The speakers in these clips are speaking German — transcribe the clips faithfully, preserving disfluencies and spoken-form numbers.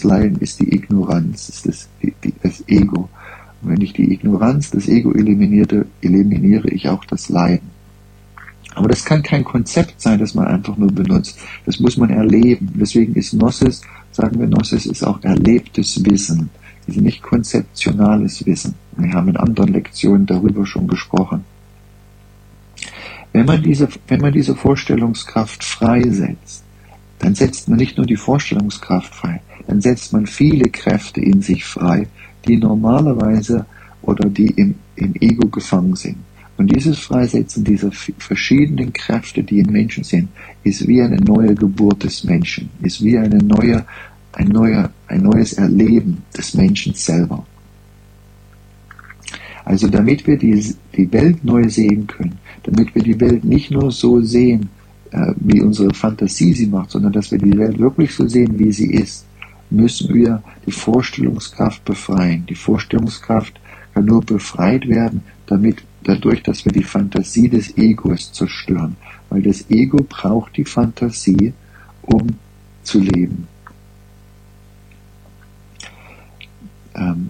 das Leiden ist die Ignoranz, ist das, die, die, das Ego. Und wenn ich die Ignoranz, das Ego eliminiere, eliminiere ich auch das Leiden. Aber das kann kein Konzept sein, das man einfach nur benutzt. Das muss man erleben. Deswegen ist Gnosis, sagen wir, Gnosis ist auch erlebtes Wissen. Es ist nicht konzeptionales Wissen. Wir haben in anderen Lektionen darüber schon gesprochen. Wenn man diese, wenn man diese Vorstellungskraft freisetzt, dann setzt man nicht nur die Vorstellungskraft frei, dann setzt man viele Kräfte in sich frei, die normalerweise oder die im, im Ego gefangen sind. Und dieses Freisetzen dieser verschiedenen Kräfte, die in Menschen sind, ist wie eine neue Geburt des Menschen, ist wie eine neue, ein, neuer, ein neues Erleben des Menschen selber. Also damit wir die, die Welt neu sehen können, damit wir die Welt nicht nur so sehen, äh, wie unsere Fantasie sie macht, sondern dass wir die Welt wirklich so sehen, wie sie ist, müssen wir die Vorstellungskraft befreien. Die Vorstellungskraft kann nur befreit werden, damit dadurch, dass wir die Fantasie des Egos zerstören. Weil das Ego braucht die Fantasie, um zu leben. Ähm,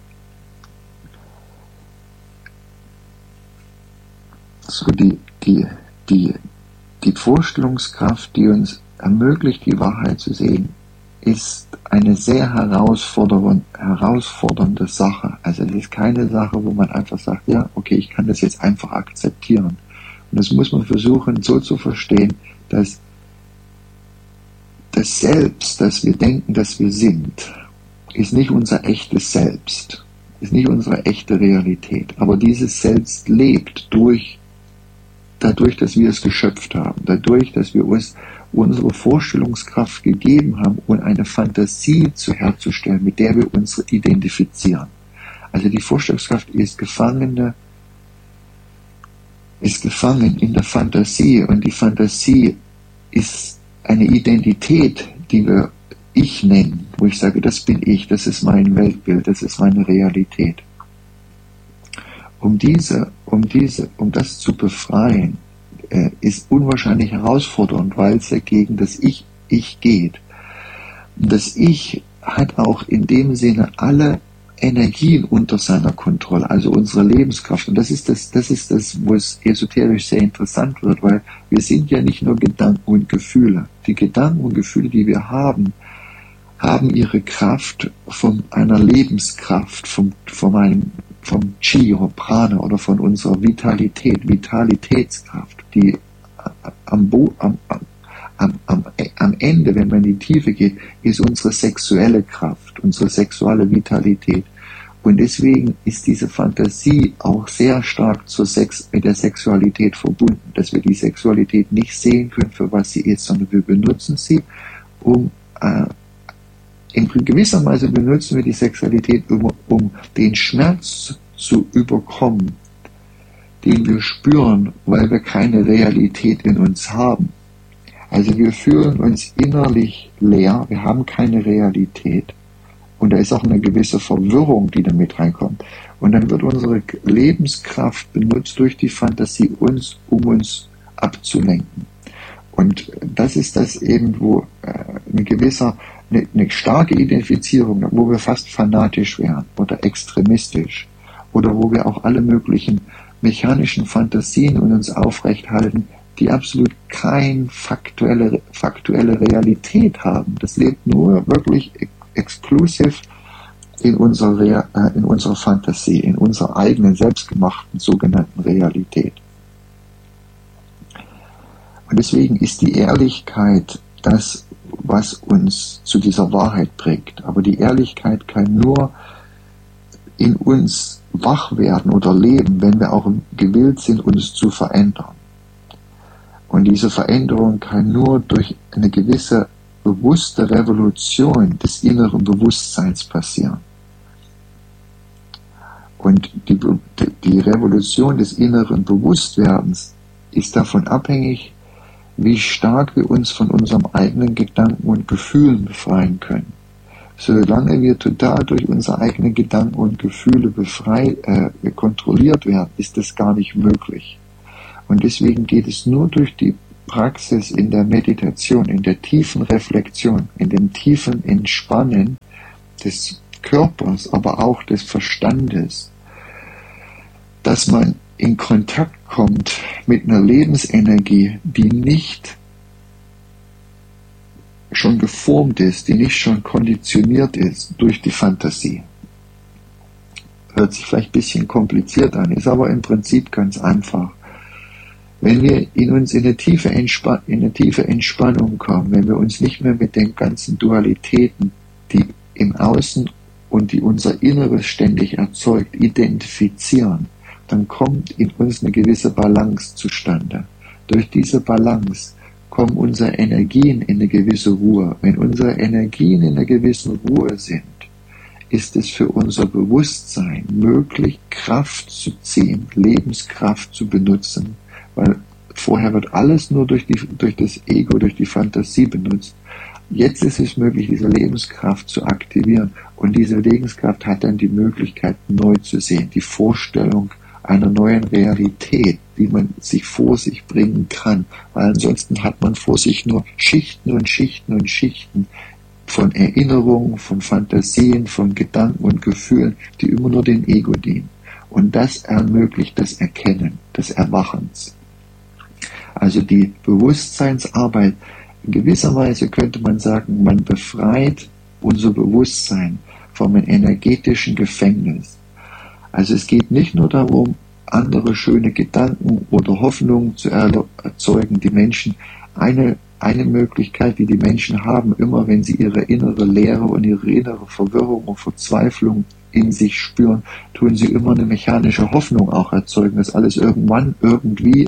so die, die, die, die Vorstellungskraft, die uns ermöglicht, die Wahrheit zu sehen, ist eine sehr herausfordernde, herausfordernde Sache. Also es ist keine Sache, wo man einfach sagt, ja, okay, ich kann das jetzt einfach akzeptieren. Und das muss man versuchen, so zu verstehen, dass das Selbst, das wir denken, dass wir sind, ist nicht unser echtes Selbst, ist nicht unsere echte Realität. Aber dieses Selbst lebt durch, dadurch, dass wir es geschöpft haben, dadurch, dass wir uns unsere Vorstellungskraft gegeben haben, um eine Fantasie zu herzustellen, mit der wir uns identifizieren. Also die Vorstellungskraft ist Gefangene, ist gefangen in der Fantasie, und die Fantasie ist eine Identität, die wir Ich nennen, wo ich sage, das bin ich, das ist mein Weltbild, das ist meine Realität. Um diese, um diese, um das zu befreien, ist unwahrscheinlich herausfordernd, weil es dagegen das Ich, Ich geht. Und das Ich hat auch in dem Sinne alle Energien unter seiner Kontrolle, also unsere Lebenskraft. Und das ist das, das ist das, wo es esoterisch sehr interessant wird, weil wir sind ja nicht nur Gedanken und Gefühle. Die Gedanken und Gefühle, die wir haben, haben ihre Kraft von einer Lebenskraft, vom, von einem vom Chi oder Prana oder von unserer Vitalität, Vitalitätskraft, die am, Bo, am, am, am, am Ende, wenn man in die Tiefe geht, ist unsere sexuelle Kraft, unsere sexuelle Vitalität. Und deswegen ist diese Fantasie auch sehr stark zur Sex, mit der Sexualität verbunden, dass wir die Sexualität nicht sehen können, für was sie ist, sondern wir benutzen sie, um äh, in gewisser Weise benutzen wir die Sexualität, um, um den Schmerz zu überkommen, den wir spüren, weil wir keine Realität in uns haben. Also wir fühlen uns innerlich leer, wir haben keine Realität. Und da ist auch eine gewisse Verwirrung, die da mit reinkommt. Und dann wird unsere Lebenskraft benutzt durch die Fantasie, uns, um uns abzulenken. Und das ist das eben, wo äh, ein gewisser Eine, eine starke Identifizierung, wo wir fast fanatisch wären oder extremistisch oder wo wir auch alle möglichen mechanischen Fantasien in uns aufrechthalten, die absolut keine faktuelle, faktuelle Realität haben. Das lebt nur wirklich exklusiv in unserer, äh, in unserer Fantasie, in unserer eigenen selbstgemachten sogenannten Realität. Und deswegen ist die Ehrlichkeit das, was uns zu dieser Wahrheit bringt. Aber die Ehrlichkeit kann nur in uns wach werden oder leben, wenn wir auch gewillt sind, uns zu verändern. Und diese Veränderung kann nur durch eine gewisse bewusste Revolution des inneren Bewusstseins passieren. Und die, die Revolution des inneren Bewusstwerdens ist davon abhängig, wie stark wir uns von unserem eigenen Gedanken und Gefühlen befreien können. Solange wir total durch unsere eigenen Gedanken und Gefühle befreit, äh, kontrolliert werden, ist das gar nicht möglich. Und deswegen geht es nur durch die Praxis, in der Meditation, in der tiefen Reflexion, in dem tiefen Entspannen des Körpers, aber auch des Verstandes, dass man in Kontakt kommt mit einer Lebensenergie, die nicht schon geformt ist, die nicht schon konditioniert ist durch die Fantasie. Hört sich vielleicht ein bisschen kompliziert an, ist aber im Prinzip ganz einfach. Wenn wir in uns in eine tiefe, Entspan- in eine tiefe Entspannung kommen, wenn wir uns nicht mehr mit den ganzen Dualitäten, die im Außen und die unser Inneres ständig erzeugt, identifizieren, dann kommt in uns eine gewisse Balance zustande. Durch diese Balance kommen unsere Energien in eine gewisse Ruhe. Wenn unsere Energien in einer gewissen Ruhe sind, ist es für unser Bewusstsein möglich, Kraft zu ziehen, Lebenskraft zu benutzen, weil vorher wird alles nur durch, die, durch das Ego, durch die Fantasie benutzt. Jetzt ist es möglich, diese Lebenskraft zu aktivieren, und diese Lebenskraft hat dann die Möglichkeit, neu zu sehen, die Vorstellung einer neuen Realität, die man sich vor sich bringen kann, weil ansonsten hat man vor sich nur Schichten und Schichten und Schichten von Erinnerungen, von Fantasien, von Gedanken und Gefühlen, die immer nur dem Ego dienen. Und das ermöglicht das Erkennen, des Erwachens. Also die Bewusstseinsarbeit, in gewisser Weise könnte man sagen, man befreit unser Bewusstsein vom energetischen Gefängnis. Also es geht nicht nur darum, andere schöne Gedanken oder Hoffnungen zu erzeugen. Die Menschen, eine, eine Möglichkeit, die die Menschen haben, immer wenn sie ihre innere Leere und ihre innere Verwirrung und Verzweiflung in sich spüren, tun sie immer eine mechanische Hoffnung auch erzeugen, dass alles irgendwann irgendwie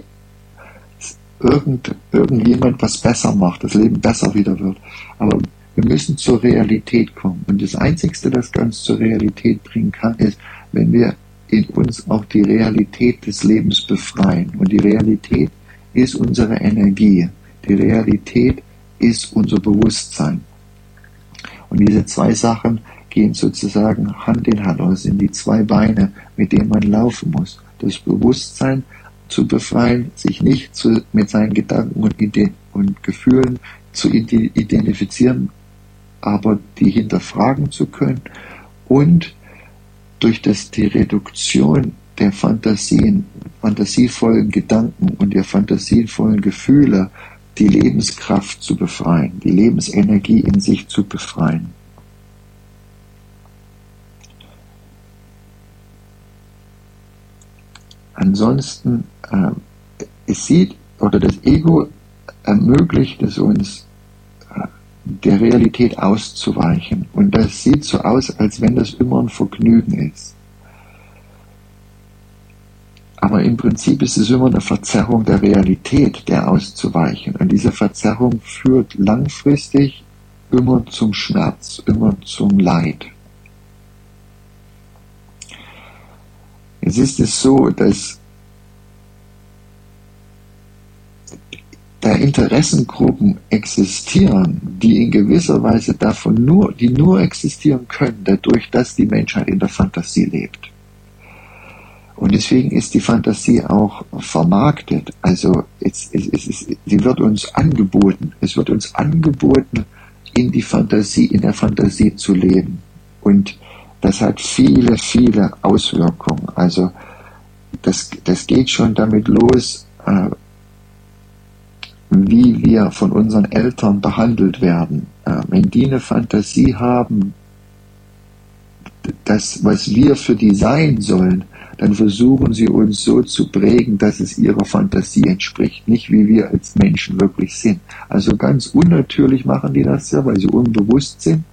irgend, irgendjemand was besser macht, das Leben besser wieder wird. Aber wir müssen zur Realität kommen. Und das Einzige, das ganz zur Realität bringen kann, ist, wenn wir in uns auch die Realität des Lebens befreien. Und die Realität ist unsere Energie. Die Realität ist unser Bewusstsein. Und diese zwei Sachen gehen sozusagen Hand in Hand. Das sind die zwei Beine, mit denen man laufen muss. Das Bewusstsein zu befreien, sich nicht zu, mit seinen Gedanken und, Ideen und Gefühlen zu identifizieren, aber die hinterfragen zu können, und durch das, die Reduktion der Fantasien, fantasievollen Gedanken und der fantasievollen Gefühle, die Lebenskraft zu befreien, die Lebensenergie in sich zu befreien. Ansonsten, äh, es sieht, oder das Ego ermöglicht es uns, äh, der Realität auszuweichen. Und das sieht so aus, als wenn das immer ein Vergnügen ist. Aber im Prinzip ist es immer eine Verzerrung der Realität, der auszuweichen. Und diese Verzerrung führt langfristig immer zum Schmerz, immer zum Leid. Jetzt ist es so, dass da Interessengruppen existieren, die in gewisser Weise davon nur, die nur existieren können, dadurch, dass die Menschheit in der Fantasie lebt. Und deswegen ist die Fantasie auch vermarktet. Also es, es, es, es, sie wird uns angeboten. Es wird uns angeboten, in die Fantasie, in der Fantasie zu leben. Und das hat viele, viele Auswirkungen. Also das, das geht schon damit los, äh, wie wir von unseren Eltern behandelt werden. Äh, wenn die eine Fantasie haben, das, was wir für die sein sollen, dann versuchen sie uns so zu prägen, dass es ihrer Fantasie entspricht, nicht wie wir als Menschen wirklich sind. Also ganz unnatürlich machen die das ja, weil sie unbewusst sind.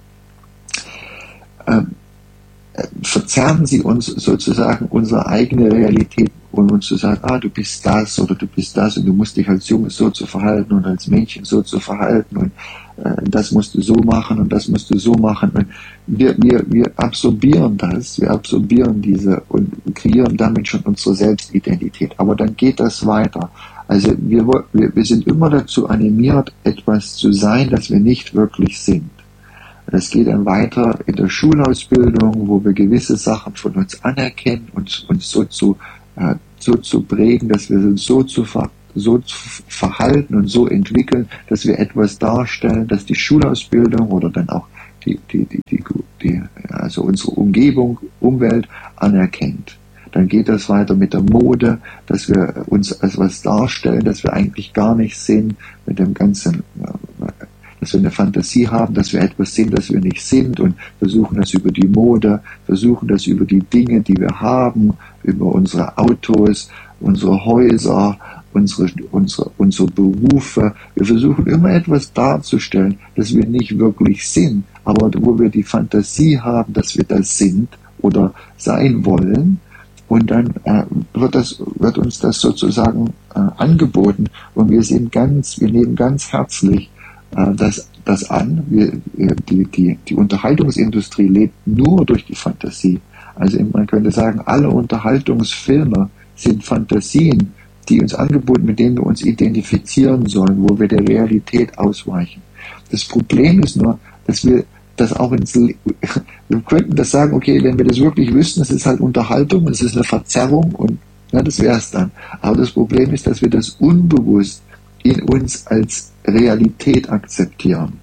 Ähm, verzerren sie uns sozusagen unsere eigene Realität, um uns zu sagen, ah, du bist das oder du bist das und du musst dich als Junge so zu verhalten und als Mädchen so zu verhalten und äh, das musst du so machen und das musst du so machen. Und wir, wir, wir absorbieren das, wir absorbieren diese und kreieren damit schon unsere Selbstidentität. Aber dann geht das weiter. Also wir, wir, wir sind immer dazu animiert, etwas zu sein, das wir nicht wirklich sind. Das geht dann weiter in der Schulausbildung, wo wir gewisse Sachen von uns anerkennen und uns so zu, äh, so zu prägen, dass wir uns so zu, ver so verhalten und so entwickeln, dass wir etwas darstellen, dass die Schulausbildung oder dann auch die, die, die, die, die also unsere Umgebung, Umwelt anerkennt. Dann geht das weiter mit der Mode, dass wir uns als was darstellen, dass wir eigentlich gar nicht sind, mit dem ganzen, dass wir eine Fantasie haben, dass wir etwas sind, das wir nicht sind und versuchen das über die Mode, versuchen das über die Dinge, die wir haben, über unsere Autos, unsere Häuser, unsere, unsere, unsere Berufe. Wir versuchen immer etwas darzustellen, das wir nicht wirklich sind, aber wo wir die Fantasie haben, dass wir das sind oder sein wollen. Und dann äh, wird, das, wird uns das sozusagen äh, angeboten und wir sind ganz, wir nehmen ganz herzlich äh, das, das an. Wir, die, die, die Unterhaltungsindustrie lebt nur durch die Fantasie. Also man könnte sagen, alle Unterhaltungsfilme sind Fantasien, die uns angeboten, mit denen wir uns identifizieren sollen, wo wir der Realität ausweichen. Das Problem ist nur, dass wir das auch ins Le- wir könnten das sagen, okay, wenn wir das wirklich wüssten, es ist halt Unterhaltung, es ist eine Verzerrung und ja, das wäre es dann. Aber das Problem ist, dass wir das unbewusst in uns als Realität akzeptieren.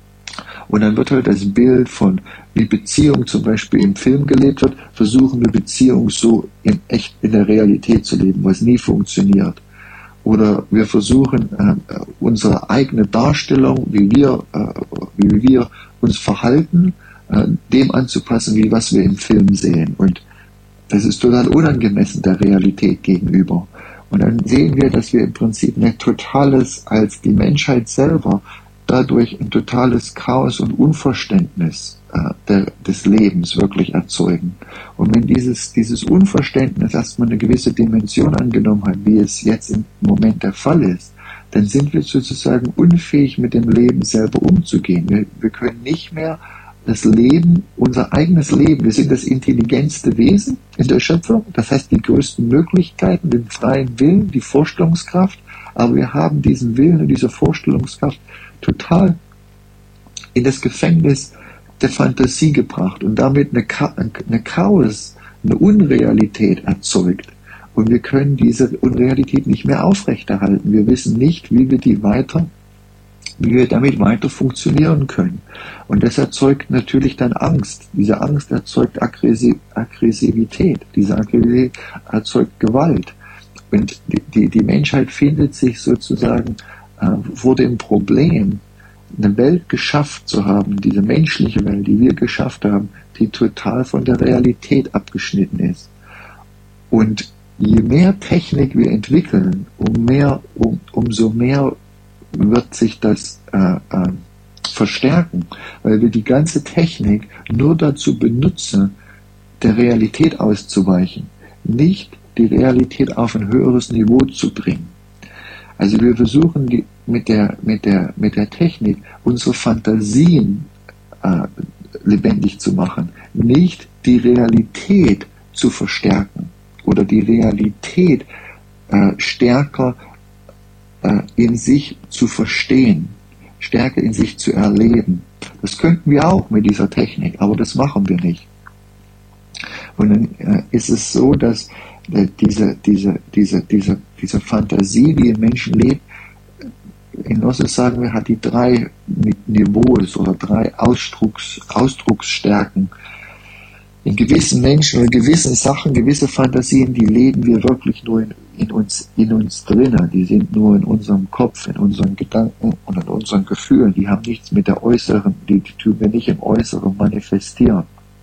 Und dann wird halt das Bild von, wie Beziehung zum Beispiel im Film gelebt wird, versuchen wir Beziehung so in echt in der Realität zu leben, was nie funktioniert. Oder wir versuchen äh, unsere eigene Darstellung, wie wir, äh, wie wir uns verhalten, äh, dem anzupassen, wie was wir im Film sehen. Und das ist total unangemessen der Realität gegenüber. Und dann sehen wir, dass wir im Prinzip ein totales, als die Menschheit selber, dadurch ein totales Chaos und Unverständnis äh, der, des Lebens wirklich erzeugen. Und wenn dieses, dieses Unverständnis erstmal eine gewisse Dimension angenommen hat, wie es jetzt im Moment der Fall ist, dann sind wir sozusagen unfähig, mit dem Leben selber umzugehen. Wir, wir können nicht mehr das Leben, unser eigenes Leben, wir sind das intelligentste Wesen in der Schöpfung, das heißt die größten Möglichkeiten, den freien Willen, die Vorstellungskraft, aber wir haben diesen Willen und diese Vorstellungskraft total in das Gefängnis der Fantasie gebracht und damit eine, Cha- eine Chaos, eine Unrealität erzeugt. Und wir können diese Unrealität nicht mehr aufrechterhalten. Wir wissen nicht, wie wir die weiter, wie wir damit weiter funktionieren können. Und das erzeugt natürlich dann Angst. Diese Angst erzeugt Aggressi- Aggressivität. Diese Aggressivität erzeugt Gewalt. Und die, die, die Menschheit findet sich sozusagen äh, vor dem Problem, eine Welt geschafft zu haben, diese menschliche Welt, die wir geschafft haben, die total von der Realität abgeschnitten ist. Und je mehr Technik wir entwickeln, um mehr, um, umso mehr wird sich das äh, äh, verstärken, weil wir die ganze Technik nur dazu benutzen, der Realität auszuweichen, nicht die Realität auf ein höheres Niveau zu bringen. Also wir versuchen die, mit, der, mit, der, mit der Technik unsere Fantasien äh, lebendig zu machen, nicht die Realität zu verstärken oder die Realität äh, stärker äh, in sich zu verstehen, stärker in sich zu erleben. Das könnten wir auch mit dieser Technik, aber das machen wir nicht. Und dann äh, ist es so, dass äh, diese, diese, diese, diese, diese Fantasie, die im Menschen lebt, in Gnosis sagen wir, hat die drei Niveaus oder drei Ausdrucks, Ausdrucksstärken. In gewissen Menschen oder gewissen Sachen, gewisse Fantasien, die leben wir wirklich nur in, in uns, in uns drinnen. Die sind nur in unserem Kopf, in unseren Gedanken und in unseren Gefühlen. Die haben nichts mit der äußeren, die, die tun wir nicht im Äußeren manifestieren.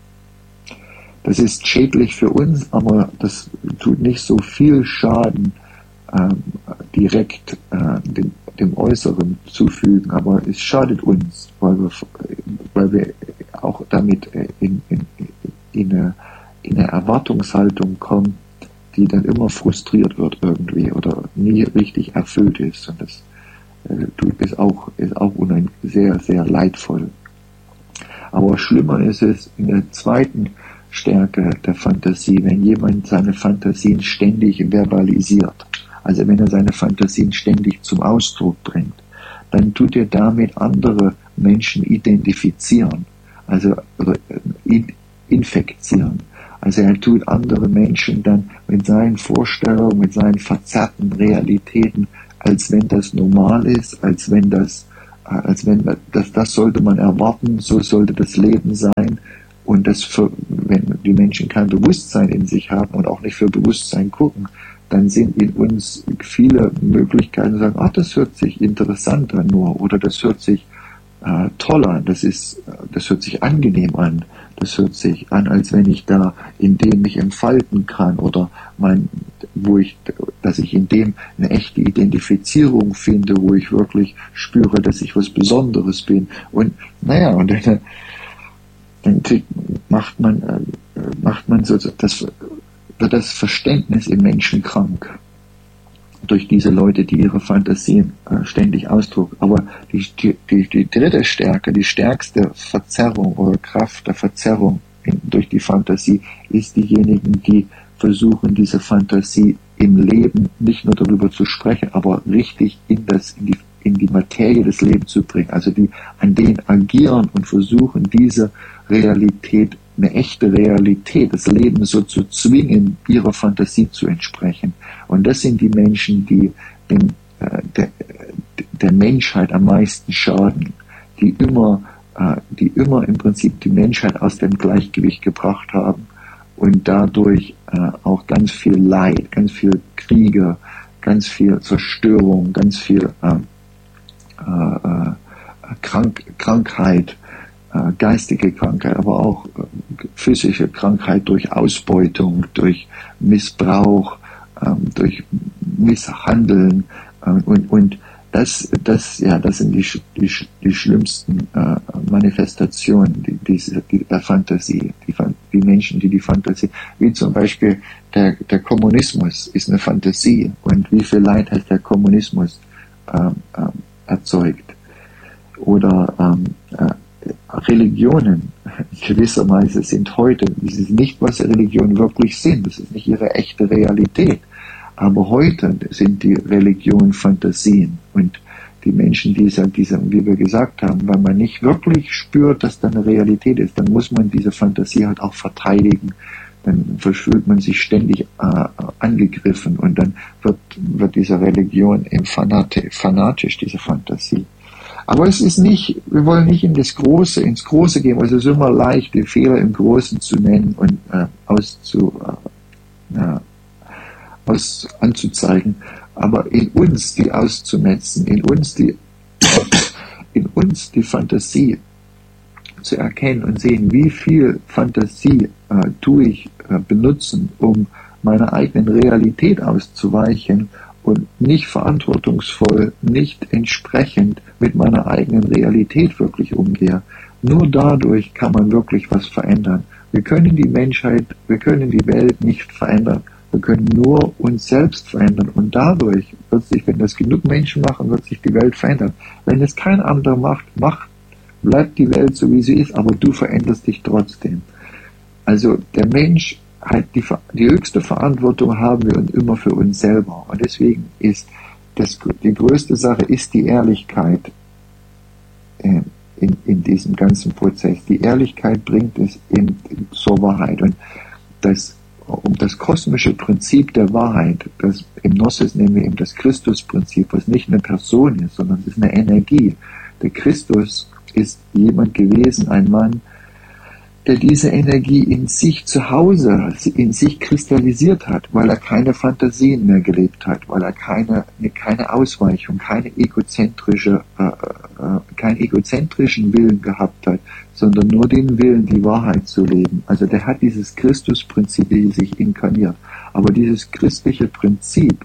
Das ist schädlich für uns, aber das tut nicht so viel Schaden ähm, direkt äh, dem, dem Äußeren zufügen, aber es schadet uns, weil wir, weil wir auch damit in, in, in, eine, in eine Erwartungshaltung kommen, die dann immer frustriert wird irgendwie oder nie richtig erfüllt ist. Und das äh, ist auch, ist auch unein, sehr, sehr leidvoll. Aber schlimmer ist es in der zweiten Stärke der Fantasie, wenn jemand seine Fantasien ständig verbalisiert. Also wenn er seine Fantasien ständig zum Ausdruck bringt, dann tut er damit andere Menschen identifizieren, also oder in, infektieren. Also er tut andere Menschen dann, wenn mit seinen Vorstellungen, mit seinen verzerrten Realitäten, als wenn das normal ist, als wenn das, äh, als wenn das, das sollte man erwarten, so sollte das Leben sein. Und das für, wenn die Menschen kein Bewusstsein in sich haben und auch nicht für Bewusstsein gucken, dann sind in uns viele Möglichkeiten zu sagen, ach, das hört sich interessant an nur, oder das hört sich äh, toll an, das ist, das hört sich angenehm an, das hört sich an, als wenn ich da in dem mich entfalten kann, oder mein, wo ich, dass ich in dem eine echte Identifizierung finde, wo ich wirklich spüre, dass ich was Besonderes bin. Und naja, und dann, dann kriegt, macht man, äh, macht man so das, wird das Verständnis im Menschen krank. Durch diese Leute, die ihre Fantasien äh, ständig ausdrucken. Aber die, die, die dritte Stärke, die stärkste Verzerrung oder Kraft der Verzerrung in, durch die Fantasie, ist diejenigen, die versuchen, diese Fantasie im Leben nicht nur darüber zu sprechen, aber richtig in, das, in, die, in die Materie des Lebens zu bringen. Also die an denen agieren und versuchen, diese Realität, eine echte Realität, das Leben so zu zwingen, ihrer Fantasie zu entsprechen. Und das sind die Menschen, die den, äh, der, der Menschheit am meisten schaden, die immer, äh, die immer im Prinzip die Menschheit aus dem Gleichgewicht gebracht haben und dadurch äh, auch ganz viel Leid, ganz viel Kriege, ganz viel Zerstörung, ganz viel äh, äh, Krank, Krankheit, äh, geistige Krankheit, aber auch äh, physische Krankheit durch Ausbeutung, durch Missbrauch, ähm, durch Misshandeln äh, und, und das, das, ja, das sind die, die, die schlimmsten äh, Manifestationen die, die, die, der Fantasie, die, die Menschen, die die Fantasie, wie zum Beispiel der, der Kommunismus ist eine Fantasie, und wie viel Leid hat der Kommunismus ähm, ähm, erzeugt. Oder ähm, äh, Religionen gewisserweise sind heute, das ist nicht, was Religionen wirklich sind, das ist nicht ihre echte Realität. Aber heute sind die Religionen Fantasien, und die Menschen, die diese, diese, wie wir gesagt haben, weil man nicht wirklich spürt, dass da eine Realität ist, dann muss man diese Fantasie halt auch verteidigen. Dann fühlt man sich ständig äh, angegriffen, und dann wird, wird diese Religion eben fanati- fanatisch, diese Fantasie. Aber es ist nicht, wir wollen nicht in das Große, ins Große gehen, weil es ist immer leicht, die Fehler im Großen zu nennen und äh, auszu, äh, äh, aus, anzuzeigen, aber in uns die auszumetzen, in uns die, in uns die Fantasie zu erkennen und sehen, wie viel Fantasie äh, tue ich äh, benutzen, um meiner eigenen Realität auszuweichen und nicht verantwortungsvoll, nicht entsprechend mit meiner eigenen Realität wirklich umgehe. Nur dadurch kann man wirklich was verändern. Wir können die Menschheit, wir können die Welt nicht verändern. Wir können nur uns selbst verändern, und dadurch wird sich, wenn das genug Menschen machen, wird sich die Welt verändern. Wenn es kein anderer macht, macht, bleibt die Welt so, wie sie ist, aber du veränderst dich trotzdem. Also der Mensch hat die, die höchste Verantwortung, haben wir, und immer für uns selber. Und deswegen ist das, die größte Sache ist die Ehrlichkeit äh, in, in diesem ganzen Prozess. Die Ehrlichkeit bringt es in, in, zur Wahrheit. Und das um das kosmische Prinzip der Wahrheit, das im Gnosis nennen wir eben das Christusprinzip, was nicht eine Person ist, sondern es ist eine Energie. Der Christus ist jemand gewesen, ein Mann, der diese Energie in sich zu Hause, in sich kristallisiert hat, weil er keine Fantasien mehr gelebt hat, weil er keine, keine Ausweichung, keine egozentrische, äh, äh, keinen egozentrischen Willen gehabt hat, sondern nur den Willen, die Wahrheit zu leben. Also der hat dieses Christusprinzip in sich inkarniert. Aber dieses christliche Prinzip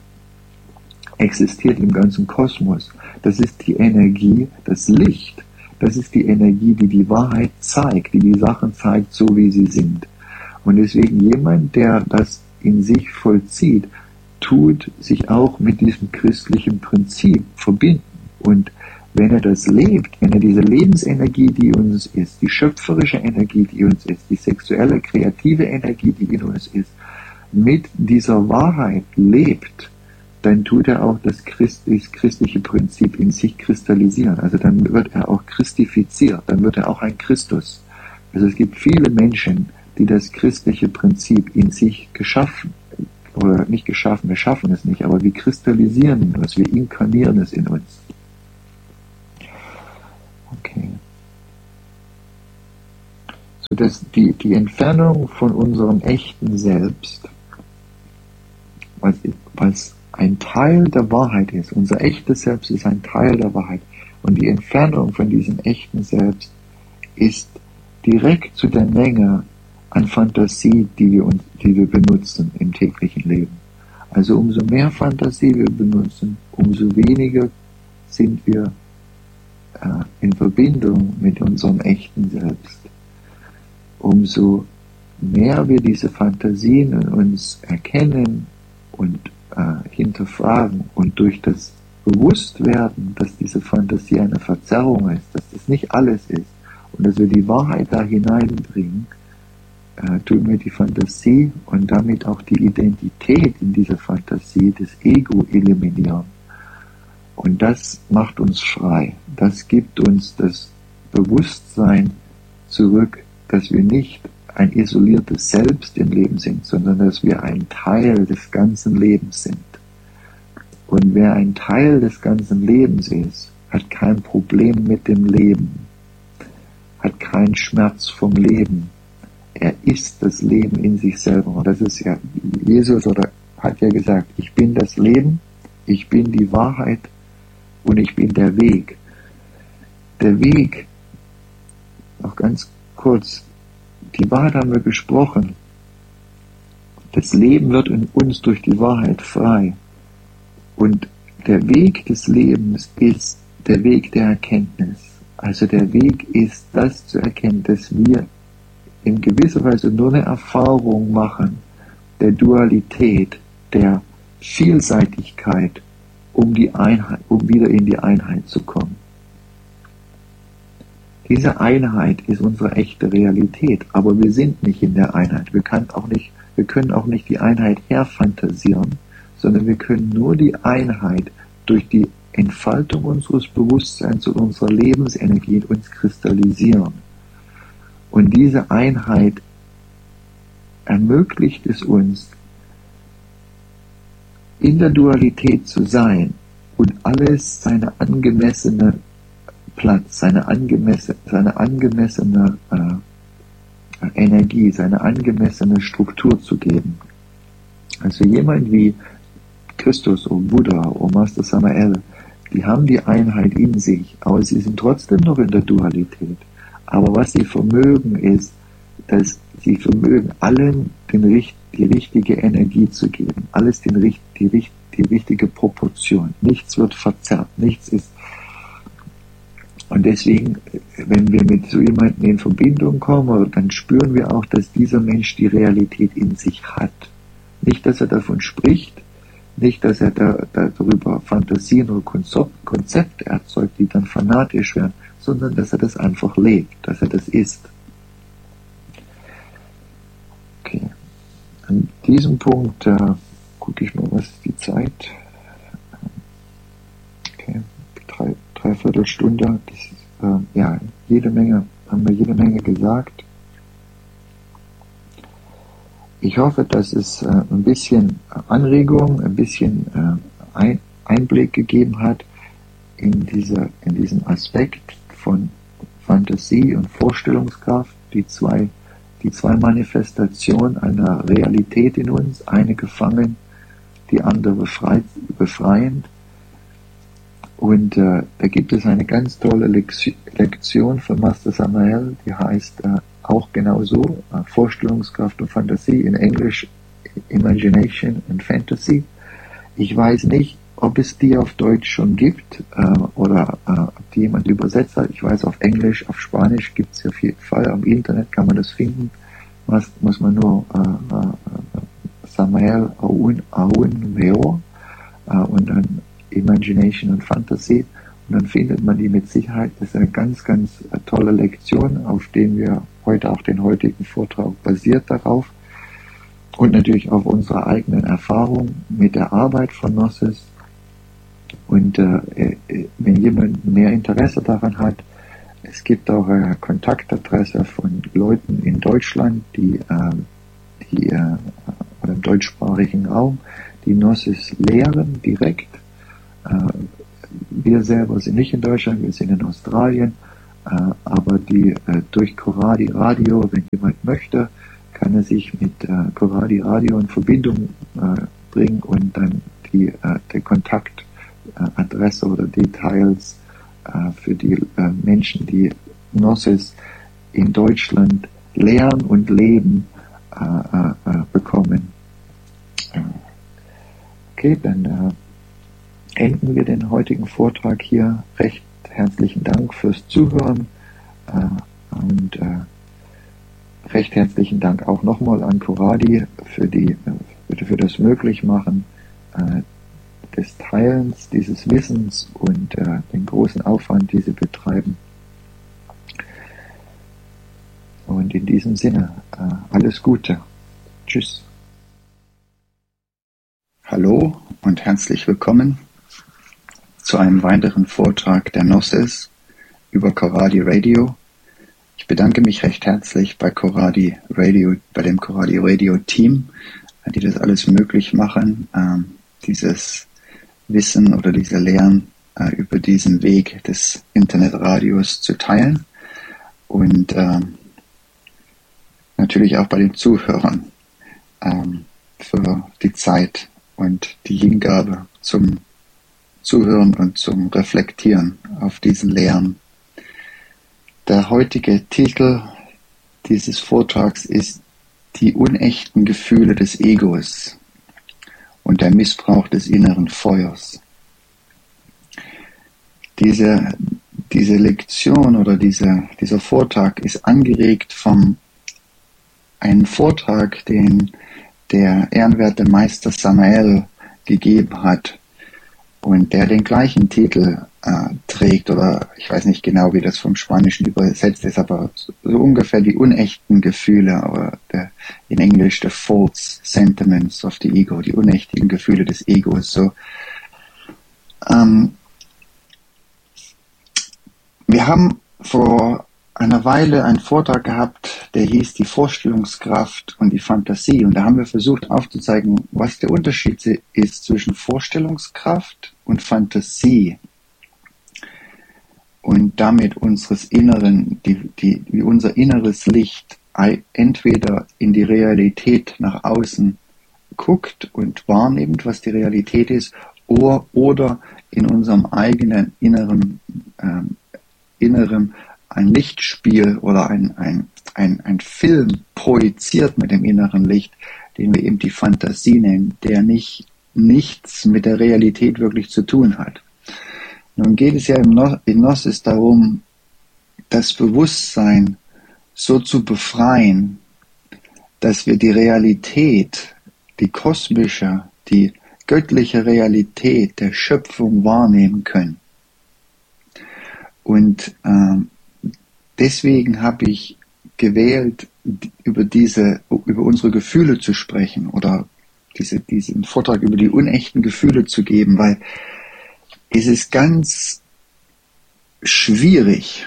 existiert im ganzen Kosmos. Das ist die Energie, das Licht. Das ist die Energie, die die Wahrheit zeigt, die die Sachen zeigt, so wie sie sind. Und deswegen jemand, der das in sich vollzieht, tut sich auch mit diesem christlichen Prinzip verbinden. Und wenn er das lebt, wenn er diese Lebensenergie, die in uns ist, die schöpferische Energie, die in uns ist, die sexuelle, kreative Energie, die in uns ist, mit dieser Wahrheit lebt, dann tut er auch das, Christ, das christliche Prinzip in sich kristallisieren. Also dann wird er auch christifiziert, dann wird er auch ein Christus. Also es gibt viele Menschen, die das christliche Prinzip in sich geschaffen oder nicht geschaffen, wir schaffen es nicht, aber wir kristallisieren es, wir inkarnieren es in uns. Okay. So dass die, die Entfernung von unserem echten Selbst, was, was ein Teil der Wahrheit ist, unser echtes Selbst ist ein Teil der Wahrheit, und die Entfernung von diesem echten Selbst ist direkt zu der Menge an Fantasie, die wir, uns, die wir benutzen im täglichen Leben. Also umso mehr Fantasie wir benutzen, umso weniger sind wir äh, in Verbindung mit unserem echten Selbst. Umso mehr wir diese Fantasien in uns erkennen und äh, hinterfragen und durch das Bewusstwerden, dass diese Fantasie eine Verzerrung ist, dass das nicht alles ist und dass wir die Wahrheit da hineinbringen, äh, tun wir die Fantasie und damit auch die Identität in dieser Fantasie des Ego eliminieren. Und das macht uns frei. Das gibt uns das Bewusstsein zurück, dass wir nicht ein isoliertes Selbst im Leben sind, sondern dass wir ein Teil des ganzen Lebens sind. Und wer ein Teil des ganzen Lebens ist, hat kein Problem mit dem Leben, hat keinen Schmerz vom Leben. Er ist das Leben in sich selber. Und das ist ja, Jesus oder hat ja gesagt, ich bin das Leben, ich bin die Wahrheit und ich bin der Weg. Der Weg, noch ganz kurz, die Wahrheit haben wir besprochen. Das Leben wird in uns durch die Wahrheit frei. Und der Weg des Lebens ist der Weg der Erkenntnis. Also der Weg ist, das zu erkennen, dass wir in gewisser Weise nur eine Erfahrung machen der Dualität, der Vielseitigkeit, um die Einheit, um wieder in die Einheit zu kommen. Diese Einheit ist unsere echte Realität, aber wir sind nicht in der Einheit. Wir können auch nicht, wir können auch nicht die Einheit herfantasieren, sondern wir können nur die Einheit durch die Entfaltung unseres Bewusstseins und unserer Lebensenergie in uns kristallisieren. Und diese Einheit ermöglicht es uns, in der Dualität zu sein und alles seine angemessene Platz, seine angemessene, seine angemessene äh, Energie, seine angemessene Struktur zu geben. Also jemand wie Christus oder Buddha oder Master Samael, die haben die Einheit in sich, aber sie sind trotzdem noch in der Dualität. Aber was sie vermögen ist, dass sie vermögen, allen den, die richtige Energie zu geben, alles den, die, die richtige Proportion. Nichts wird verzerrt, nichts ist. Und deswegen, wenn wir mit so jemandem in Verbindung kommen, dann spüren wir auch, dass dieser Mensch die Realität in sich hat. Nicht, dass er davon spricht, nicht, dass er da, da darüber Fantasien oder Konzepte erzeugt, die dann fanatisch werden, sondern dass er das einfach lebt, dass er das ist. Okay. An diesem Punkt äh, gucke ich mal, was ist die Zeit? Okay, drei, dreiviertel Stunde. Das ist, äh, ja, jede Menge, haben wir jede Menge gesagt. Ich hoffe, dass es äh, ein bisschen Anregung, ein bisschen äh, ein, Einblick gegeben hat in, dieser, in diesen Aspekt von Fantasie und Vorstellungskraft, die zwei, die zwei Manifestationen einer Realität in uns, eine gefangen, die andere befreit, befreiend. Und äh, da gibt es eine ganz tolle Lektion, Lektion von Master Samael, die heißt äh, auch genauso, äh, Vorstellungskraft und Fantasie, in Englisch Imagination and Fantasy. Ich weiß nicht, ob es die auf Deutsch schon gibt äh, oder äh, ob die jemand übersetzt hat. Ich weiß, auf Englisch, auf Spanisch gibt es auf jeden Fall. Am Internet kann man das finden. Was, muss man nur äh, äh, Samael Aoun, Aoun Veo äh, und dann Imagination und Fantasy. Und dann findet man die mit Sicherheit. Das ist eine ganz, ganz tolle Lektion, auf den wir heute auch den heutigen Vortrag basiert darauf. Und natürlich auf unserer eigenen Erfahrung mit der Arbeit von Gnosis. Und äh, wenn jemand mehr Interesse daran hat, es gibt auch eine Kontaktadresse von Leuten in Deutschland, die, äh, die äh, oder im deutschsprachigen Raum die Gnosis lehren, direkt. Äh, wir selber sind nicht in Deutschland, wir sind in Australien, äh, aber die äh, durch Coradi Radio, wenn jemand möchte, kann er sich mit äh, Coradi Radio in Verbindung äh, bringen und dann die, äh, der Kontaktadresse äh, oder Details äh, für die äh, Menschen, die Gnosis in Deutschland lernen und leben, äh, äh, bekommen. Okay, dann äh, enden wir den heutigen Vortrag hier. Recht herzlichen Dank fürs Zuhören äh, und äh, recht herzlichen Dank auch nochmal an Coradi für, die, äh, für das Möglichmachen äh, des Teilens dieses Wissens und äh, den großen Aufwand, den sie betreiben. Und in diesem Sinne, äh, alles Gute. Tschüss. Hallo und herzlich willkommen zu einem weiteren Vortrag der Gnosis über Coradi Radio. Ich bedanke mich recht herzlich bei Coradi Radio, bei dem Coradi Radio Team, die das alles möglich machen, äh, dieses Wissen oder diese Lehren äh, über diesen Weg des Internetradios zu teilen. Und äh, natürlich auch bei den Zuhörern ähm, für die Zeit und die Hingabe zum Zuhören und zum Reflektieren auf diesen Lehren. Der heutige Titel dieses Vortrags ist Die unechten Gefühle des Egos und der Missbrauch des inneren Feuers. Diese, diese Lektion oder diese, dieser Vortrag ist angeregt vom einen Vortrag, den der ehrenwerte Meister Samael gegeben hat und der den gleichen Titel äh, trägt, oder ich weiß nicht genau, wie das vom Spanischen übersetzt ist, aber so, so ungefähr die unechten Gefühle, oder der, in Englisch the false sentiments of the ego, die unechten Gefühle des Egos. So, ähm, wir haben vor einer Weile einen Vortrag gehabt, der hieß die Vorstellungskraft und die Fantasie. Und da haben wir versucht aufzuzeigen, was der Unterschied ist zwischen Vorstellungskraft und Fantasie. Und damit unseres Inneren, die, die, wie unser inneres Licht entweder in die Realität nach außen guckt und wahrnimmt, was die Realität ist, oder, oder in unserem eigenen inneren, ähm, inneren ein Lichtspiel oder ein, ein, ein, ein Film projiziert mit dem inneren Licht, den wir eben die Fantasie nennen, der nicht, nichts mit der Realität wirklich zu tun hat. Nun geht es ja im Gnosis darum, das Bewusstsein so zu befreien, dass wir die Realität, die kosmische, die göttliche Realität der Schöpfung wahrnehmen können. Und ähm, deswegen habe ich gewählt, über diese, über unsere Gefühle zu sprechen oder diese, diesen Vortrag über die unechten Gefühle zu geben, weil es ist ganz schwierig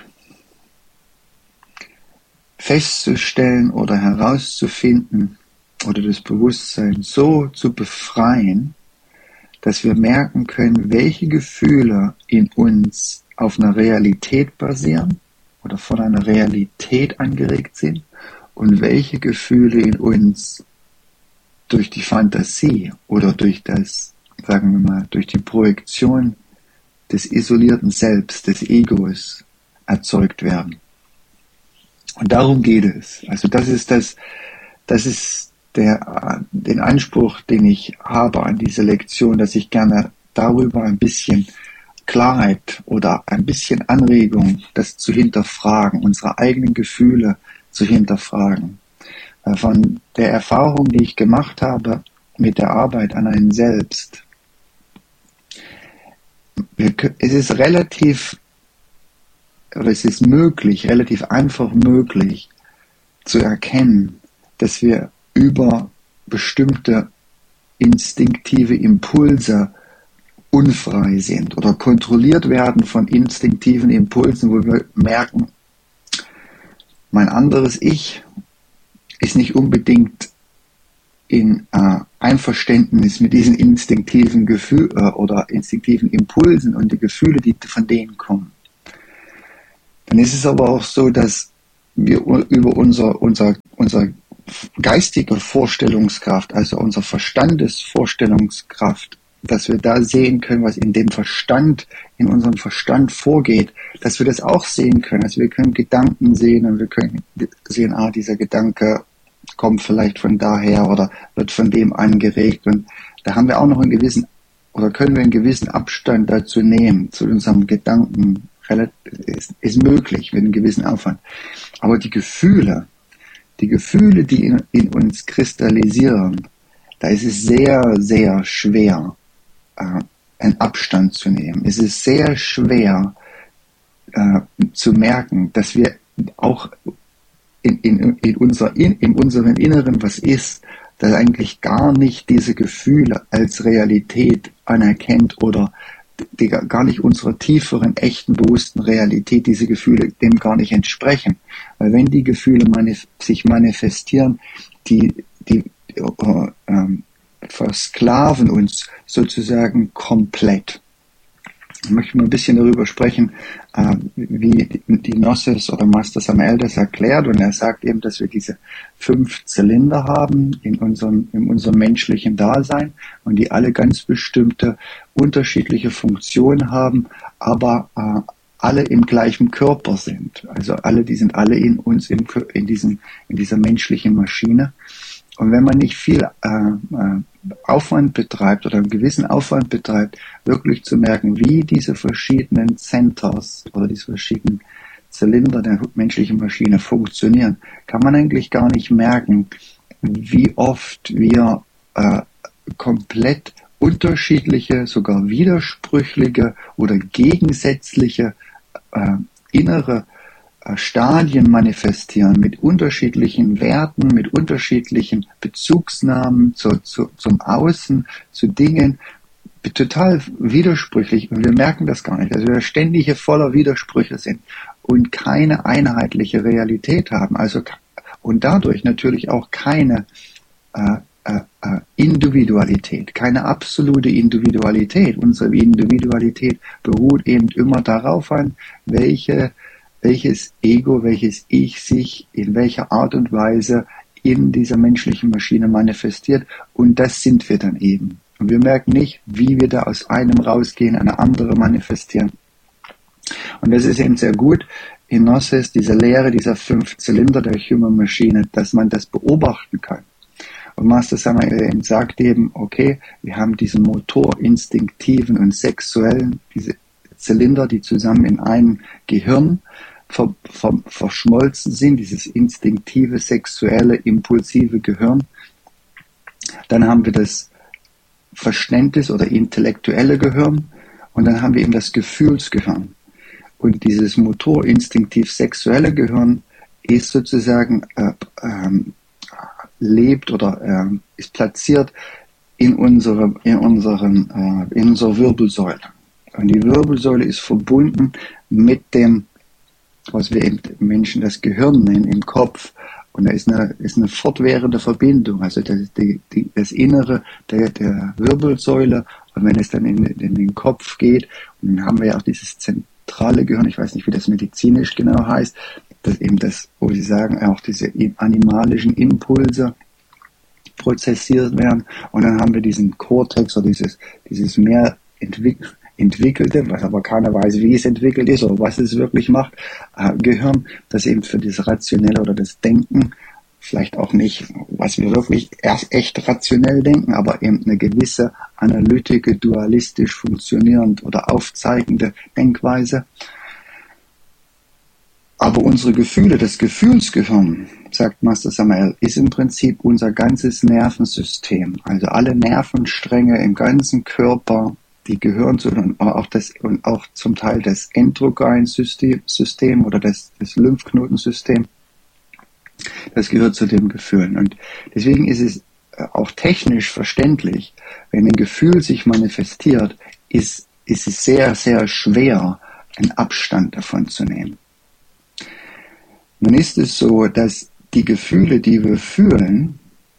festzustellen oder herauszufinden oder das Bewusstsein so zu befreien, dass wir merken können, welche Gefühle in uns auf einer Realität basieren oder von einer Realität angeregt sind und welche Gefühle in uns durch die Fantasie oder durch das, sagen wir mal, durch die Projektion des isolierten Selbst, des Egos erzeugt werden. Und darum geht es. Also das ist das, das ist der, den Anspruch, den ich habe an diese Lektion, dass ich gerne darüber ein bisschen Klarheit oder ein bisschen Anregung, das zu hinterfragen, unsere eigenen Gefühle zu hinterfragen. Von der Erfahrung, die ich gemacht habe mit der Arbeit an einem selbst, es ist relativ, oder es ist möglich, relativ einfach möglich zu erkennen, dass wir über bestimmte instinktive Impulse unfrei sind oder kontrolliert werden von instinktiven Impulsen, wo wir merken, mein anderes Ich ist nicht unbedingt in äh, Einverständnis mit diesen instinktiven Gefühlen äh, oder instinktiven Impulsen und die Gefühle, die von denen kommen. Dann ist es aber auch so, dass wir über unser, unser, unser geistige Vorstellungskraft, also unser Verstandesvorstellungskraft, dass wir da sehen können, was in dem Verstand, in unserem Verstand vorgeht, dass wir das auch sehen können. Also wir können Gedanken sehen und wir können sehen, ah, dieser Gedanke kommt vielleicht von daher oder wird von dem angeregt. Und da haben wir auch noch einen gewissen, oder können wir einen gewissen Abstand dazu nehmen, zu unserem Gedanken. Ist, ist möglich mit einem gewissen Aufwand. Aber die Gefühle, die Gefühle, die in, in uns kristallisieren, da ist es sehr, sehr schwer, äh, einen Abstand zu nehmen. Es ist sehr schwer äh, zu merken, dass wir auch in, in, in, unser, in, in unserem Inneren was ist, das eigentlich gar nicht diese Gefühle als Realität anerkennt oder die gar nicht unserer tieferen, echten, bewussten Realität, diese Gefühle dem gar nicht entsprechen. Weil wenn die Gefühle manif- sich manifestieren, die, die äh, äh, versklaven uns sozusagen komplett. Ich möchte mal ein bisschen darüber sprechen, äh, wie die Gnosis oder Master Samael das erklärt. Und er sagt eben, dass wir diese fünf Zylinder haben in unserem, in unserem menschlichen Dasein und die alle ganz bestimmte unterschiedliche Funktionen haben, aber äh, alle im gleichen Körper sind. Also alle, die sind alle in uns, im, in, diesen, in dieser menschlichen Maschine. Und wenn man nicht viel äh, äh, Aufwand betreibt oder einen gewissen Aufwand betreibt, wirklich zu merken, wie diese verschiedenen Centers oder diese verschiedenen Zylinder der menschlichen Maschine funktionieren, kann man eigentlich gar nicht merken, wie oft wir äh, komplett unterschiedliche, sogar widersprüchliche oder gegensätzliche äh, innere Stadien manifestieren mit unterschiedlichen Werten, mit unterschiedlichen Bezugsnahmen zu, zu, zum Außen, zu Dingen, total widersprüchlich und wir merken das gar nicht. Also wir ständig hier voller Widersprüche sind und keine einheitliche Realität haben. Also und dadurch natürlich auch keine äh, äh, Individualität, keine absolute Individualität. Unsere Individualität beruht eben immer darauf an, welche welches Ego, welches Ich sich in welcher Art und Weise in dieser menschlichen Maschine manifestiert. Und das sind wir dann eben. Und wir merken nicht, wie wir da aus einem rausgehen, eine andere manifestieren. Und das ist eben sehr gut in Gnosis, diese Lehre dieser fünf Zylinder der Human Maschine, dass man das beobachten kann. Und Master Samael eben sagt eben, okay, wir haben diesen Motor, instinktiven und sexuellen, diese Zylinder, die zusammen in einem Gehirn Ver, ver, verschmolzen sind, dieses instinktive, sexuelle, impulsive Gehirn. Dann haben wir das Verständnis oder intellektuelle Gehirn und dann haben wir eben das Gefühlsgehirn. Und dieses Motor, instinktiv, sexuelle Gehirn ist sozusagen, äh, ähm, lebt oder äh, ist platziert in, unsere, in, unseren, äh, in unserer Wirbelsäule. Und die Wirbelsäule ist verbunden mit dem, was wir eben Menschen das Gehirn nennen, im Kopf. Und da ist eine, ist eine fortwährende Verbindung, also das, die, die, das Innere der, der Wirbelsäule. Und wenn es dann in, in den Kopf geht, und dann haben wir ja auch dieses zentrale Gehirn, ich weiß nicht, wie das medizinisch genau heißt, das eben das, wo sie sagen, auch diese animalischen Impulse prozessiert werden. Und dann haben wir diesen Cortex oder dieses, dieses mehr entwickelt, entwickelte, was aber keiner weiß, wie es entwickelt ist oder was es wirklich macht, äh, Gehirn, das eben für das Rationelle oder das Denken, vielleicht auch nicht, was wir wirklich erst echt rationell denken, aber eben eine gewisse analytische, dualistisch funktionierend oder aufzeigende Denkweise. Aber unsere Gefühle, das Gefühlsgehirn, sagt Master Samael, ist im Prinzip unser ganzes Nervensystem, also alle Nervenstränge im ganzen Körper, die gehören zu, und auch das, und auch zum Teil das Endokrinsystem System oder das, das Lymphknotensystem. Das gehört zu den Gefühlen. Und deswegen ist es auch technisch verständlich, wenn ein Gefühl sich manifestiert, ist, ist es sehr, sehr schwer, einen Abstand davon zu nehmen. Nun ist es so, dass die Gefühle, die wir fühlen,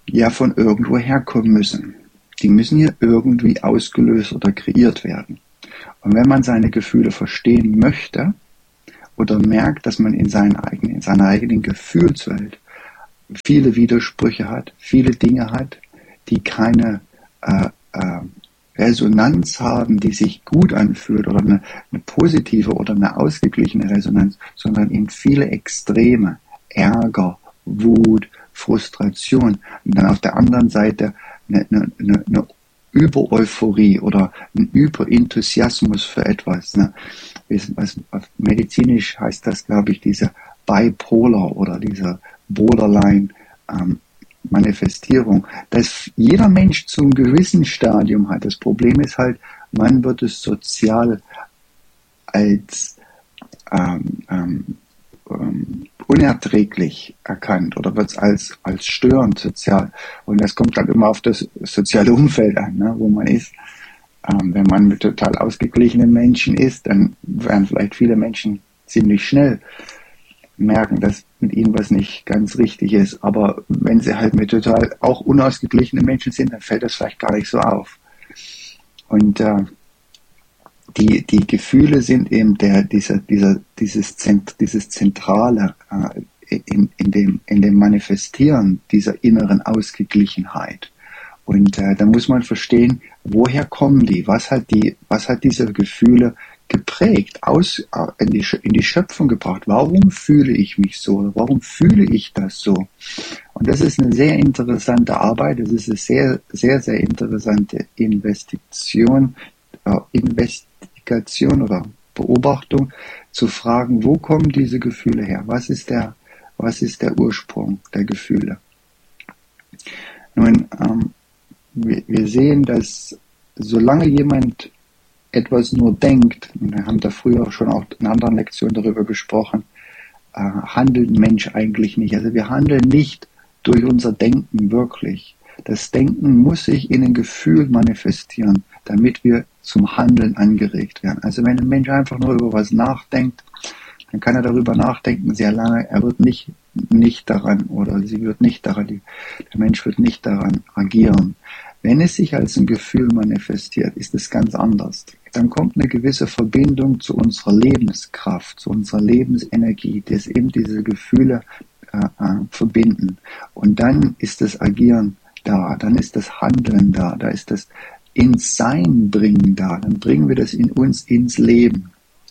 ja von irgendwo herkommen müssen. Die müssen ja irgendwie ausgelöst oder kreiert werden. Und wenn man seine Gefühle verstehen möchte oder merkt, dass man in, seinen eigenen, in seiner eigenen Gefühlswelt viele Widersprüche hat, viele Dinge hat, die keine äh, äh, Resonanz haben, die sich gut anfühlt oder eine, eine positive oder eine ausgeglichene Resonanz, sondern in viele Extreme, Ärger, Wut, Frustration und dann auf der anderen Seite eine, eine, eine Über-Euphorie oder ein Überenthusiasmus für etwas. Ne? Was, was, medizinisch heißt das, glaube ich, diese Bipolar oder diese Borderline ähm, Manifestierung, dass jeder Mensch zu einem gewissen Stadium hat. Das Problem ist halt, wann wird es sozial als ähm, ähm, ähm, unerträglich erkannt oder wird es als, als störend sozial. Und das kommt dann immer auf das soziale Umfeld an, ne, wo man ist. Ähm, wenn man mit total ausgeglichenen Menschen ist, dann werden vielleicht viele Menschen ziemlich schnell merken, dass mit ihnen was nicht ganz richtig ist. Aber wenn sie halt mit total auch unausgeglichenen Menschen sind, dann fällt das vielleicht gar nicht so auf. Und äh, die, die Gefühle sind eben der, dieser, dieser, dieses, Zent, dieses Zentrale äh, in, in, dem, in dem Manifestieren dieser inneren Ausgeglichenheit. Und äh, da muss man verstehen, woher kommen die? Was hat die, was hat diese Gefühle geprägt, aus, in die, in die Schöpfung gebracht? Warum fühle ich mich so? Warum fühle ich das so? Und das ist eine sehr interessante Arbeit. Das ist eine sehr, sehr, sehr interessante Investition, äh, Investigation oder Beobachtung, zu fragen, wo kommen diese Gefühle her? Was ist der, was ist der Ursprung der Gefühle? Nun, ähm, wir, wir sehen, dass solange jemand etwas nur denkt, und wir haben da früher schon auch in anderen Lektionen darüber gesprochen, äh, handelt ein Mensch eigentlich nicht. Also wir handeln nicht durch unser Denken wirklich. Das Denken muss sich in ein Gefühl manifestieren, damit wir zum Handeln angeregt werden. Also wenn ein Mensch einfach nur über was nachdenkt, dann kann er darüber nachdenken sehr lange, er wird nicht, nicht daran oder sie wird nicht daran, der Mensch wird nicht daran agieren. Wenn es sich als ein Gefühl manifestiert, ist es ganz anders. Dann kommt eine gewisse Verbindung zu unserer Lebenskraft, zu unserer Lebensenergie, das eben diese Gefühle äh, äh, verbinden. Und dann ist das Agieren da, dann ist das Handeln da, da ist das ins Sein bringen da, dann bringen wir das in uns ins Leben.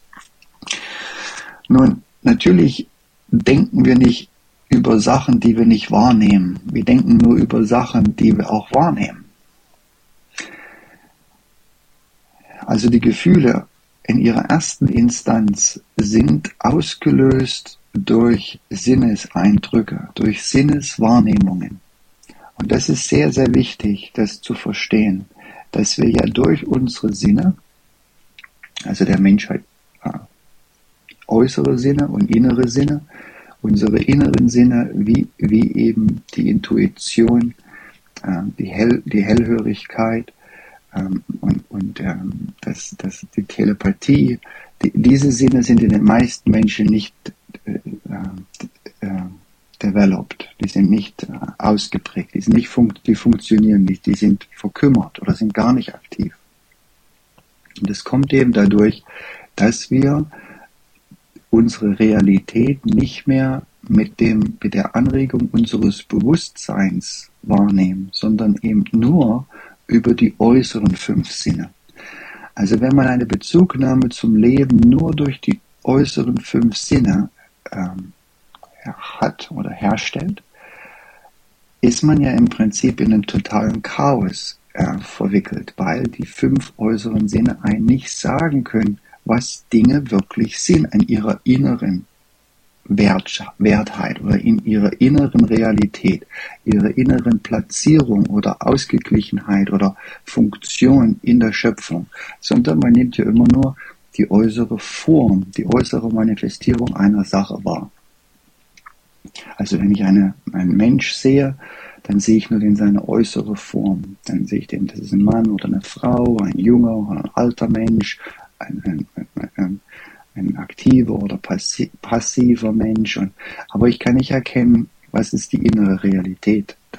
Nun, natürlich denken wir nicht über Sachen, die wir nicht wahrnehmen. Wir denken nur über Sachen, die wir auch wahrnehmen. Also die Gefühle in ihrer ersten Instanz sind ausgelöst durch Sinneseindrücke, durch Sinneswahrnehmungen. Und das ist sehr, sehr wichtig, das zu verstehen, dass wir ja durch unsere Sinne, also der Menschheit, äh, äußere Sinne und innere Sinne, unsere inneren Sinne, wie, wie eben die Intuition, äh, die, Hell, die Hellhörigkeit, Ähm, und, und ähm, das, das, die Telepathie, die, diese Sinne sind in den meisten Menschen nicht äh, äh, developed, die sind nicht äh, ausgeprägt, die, sind nicht fun- die funktionieren nicht, die sind verkümmert oder sind gar nicht aktiv. Und das kommt eben dadurch, dass wir unsere Realität nicht mehr mit dem, mit der Anregung unseres Bewusstseins wahrnehmen, sondern eben nur über die äußeren fünf Sinne. Also wenn man eine Bezugnahme zum Leben nur durch die äußeren fünf Sinne ähm, hat oder herstellt, ist man ja im Prinzip in einem totalen Chaos äh, verwickelt, weil die fünf äußeren Sinne einem nicht sagen können, was Dinge wirklich sind in ihrer inneren Wert, Wertheit oder in ihrer inneren Realität, ihrer inneren Platzierung oder Ausgeglichenheit oder Funktion in der Schöpfung, sondern man nimmt ja immer nur die äußere Form, die äußere Manifestierung einer Sache wahr. Also wenn ich eine, einen Mensch sehe, dann sehe ich nur in seine äußere Form. Dann sehe ich den, das ist ein Mann oder eine Frau, ein junger oder ein alter Mensch, ein, ein, ein, ein ein aktiver oder passiver Mensch. Und, aber ich kann nicht erkennen, was ist die innere Realität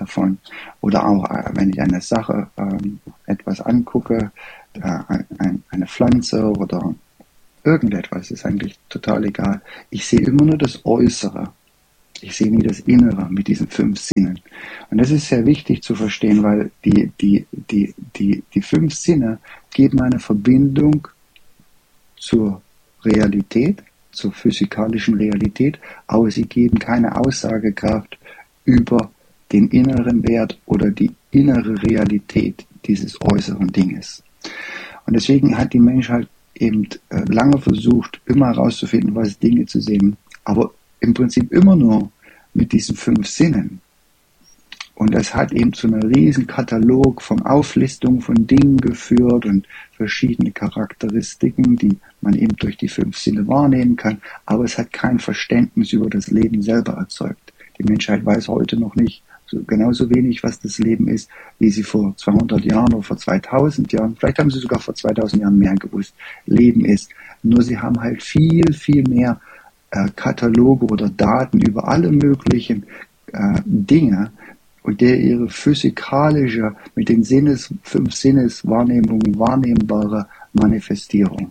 davon. Oder auch, äh, wenn ich eine Sache, ähm, etwas angucke, äh, ein, eine Pflanze oder irgendetwas, ist eigentlich total egal. Ich sehe immer nur das Äußere. Ich sehe nie das Innere mit diesen fünf Sinnen. Und das ist sehr wichtig zu verstehen, weil die, die, die, die, die fünf Sinne geben eine Verbindung zur Realität, zur physikalischen Realität, aber sie geben keine Aussagekraft über den inneren Wert oder die innere Realität dieses äußeren Dinges. Und deswegen hat die Menschheit eben äh, lange versucht, immer herauszufinden, was Dinge zu sehen, aber im Prinzip immer nur mit diesen fünf Sinnen. Und das hat eben zu einem riesen Katalog von Auflistung von Dingen geführt und verschiedene Charakteristiken, die man eben durch die fünf Sinne wahrnehmen kann, aber es hat kein Verständnis über das Leben selber erzeugt. Die Menschheit weiß heute noch nicht so, genauso wenig, was das Leben ist, wie sie vor zweihundert Jahren oder vor zweitausend Jahren, vielleicht haben sie sogar vor zweitausend Jahren mehr gewusst, Leben ist. Nur sie haben halt viel, viel mehr äh, Kataloge oder Daten über alle möglichen äh, Dinge, und der ihre physikalische, mit den Sinnes, fünf Sinneswahrnehmungen wahrnehmbare Manifestierung.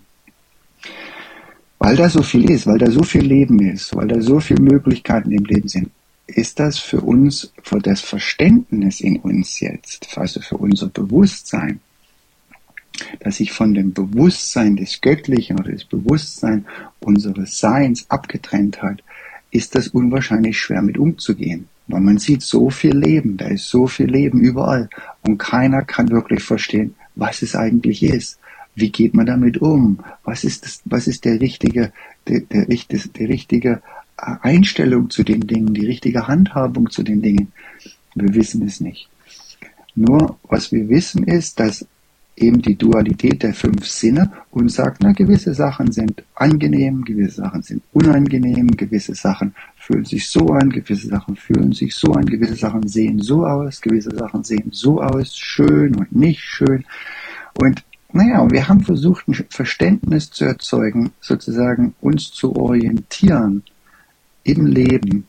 Weil da so viel ist, weil da so viel Leben ist, weil da so viele Möglichkeiten im Leben sind, ist das für uns, für das Verständnis in uns jetzt, also für unser Bewusstsein, dass sich von dem Bewusstsein des Göttlichen oder des Bewusstsein unseres Seins abgetrennt hat, ist das unwahrscheinlich schwer mit umzugehen. Weil man sieht so viel Leben, da ist so viel Leben überall und keiner kann wirklich verstehen, was es eigentlich ist. Wie geht man damit um? Was ist das, was ist der richtige, der, der, der, der richtige Einstellung zu den Dingen, die richtige Handhabung zu den Dingen? Wir wissen es nicht. Nur was wir wissen ist, dass eben die Dualität der fünf Sinne uns sagt, na, gewisse Sachen sind angenehm, gewisse Sachen sind unangenehm, gewisse Sachen fühlen sich so an, gewisse Sachen fühlen sich so an, gewisse Sachen sehen so aus, gewisse Sachen sehen so aus, schön und nicht schön. Und naja, wir haben versucht, ein Verständnis zu erzeugen, sozusagen uns zu orientieren im Leben.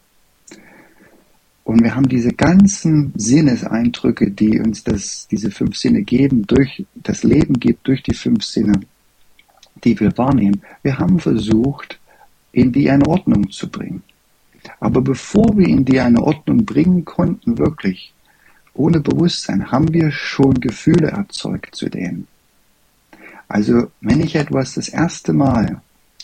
Und wir haben diese ganzen Sinneseindrücke, die uns das, diese fünf Sinne geben, durch das Leben gibt, durch die fünf Sinne, die wir wahrnehmen. Wir haben versucht, in die eine Ordnung zu bringen. Aber bevor wir in die eine Ordnung bringen konnten, wirklich, ohne Bewusstsein, haben wir schon Gefühle erzeugt zu denen. Also, wenn ich etwas das erste Mal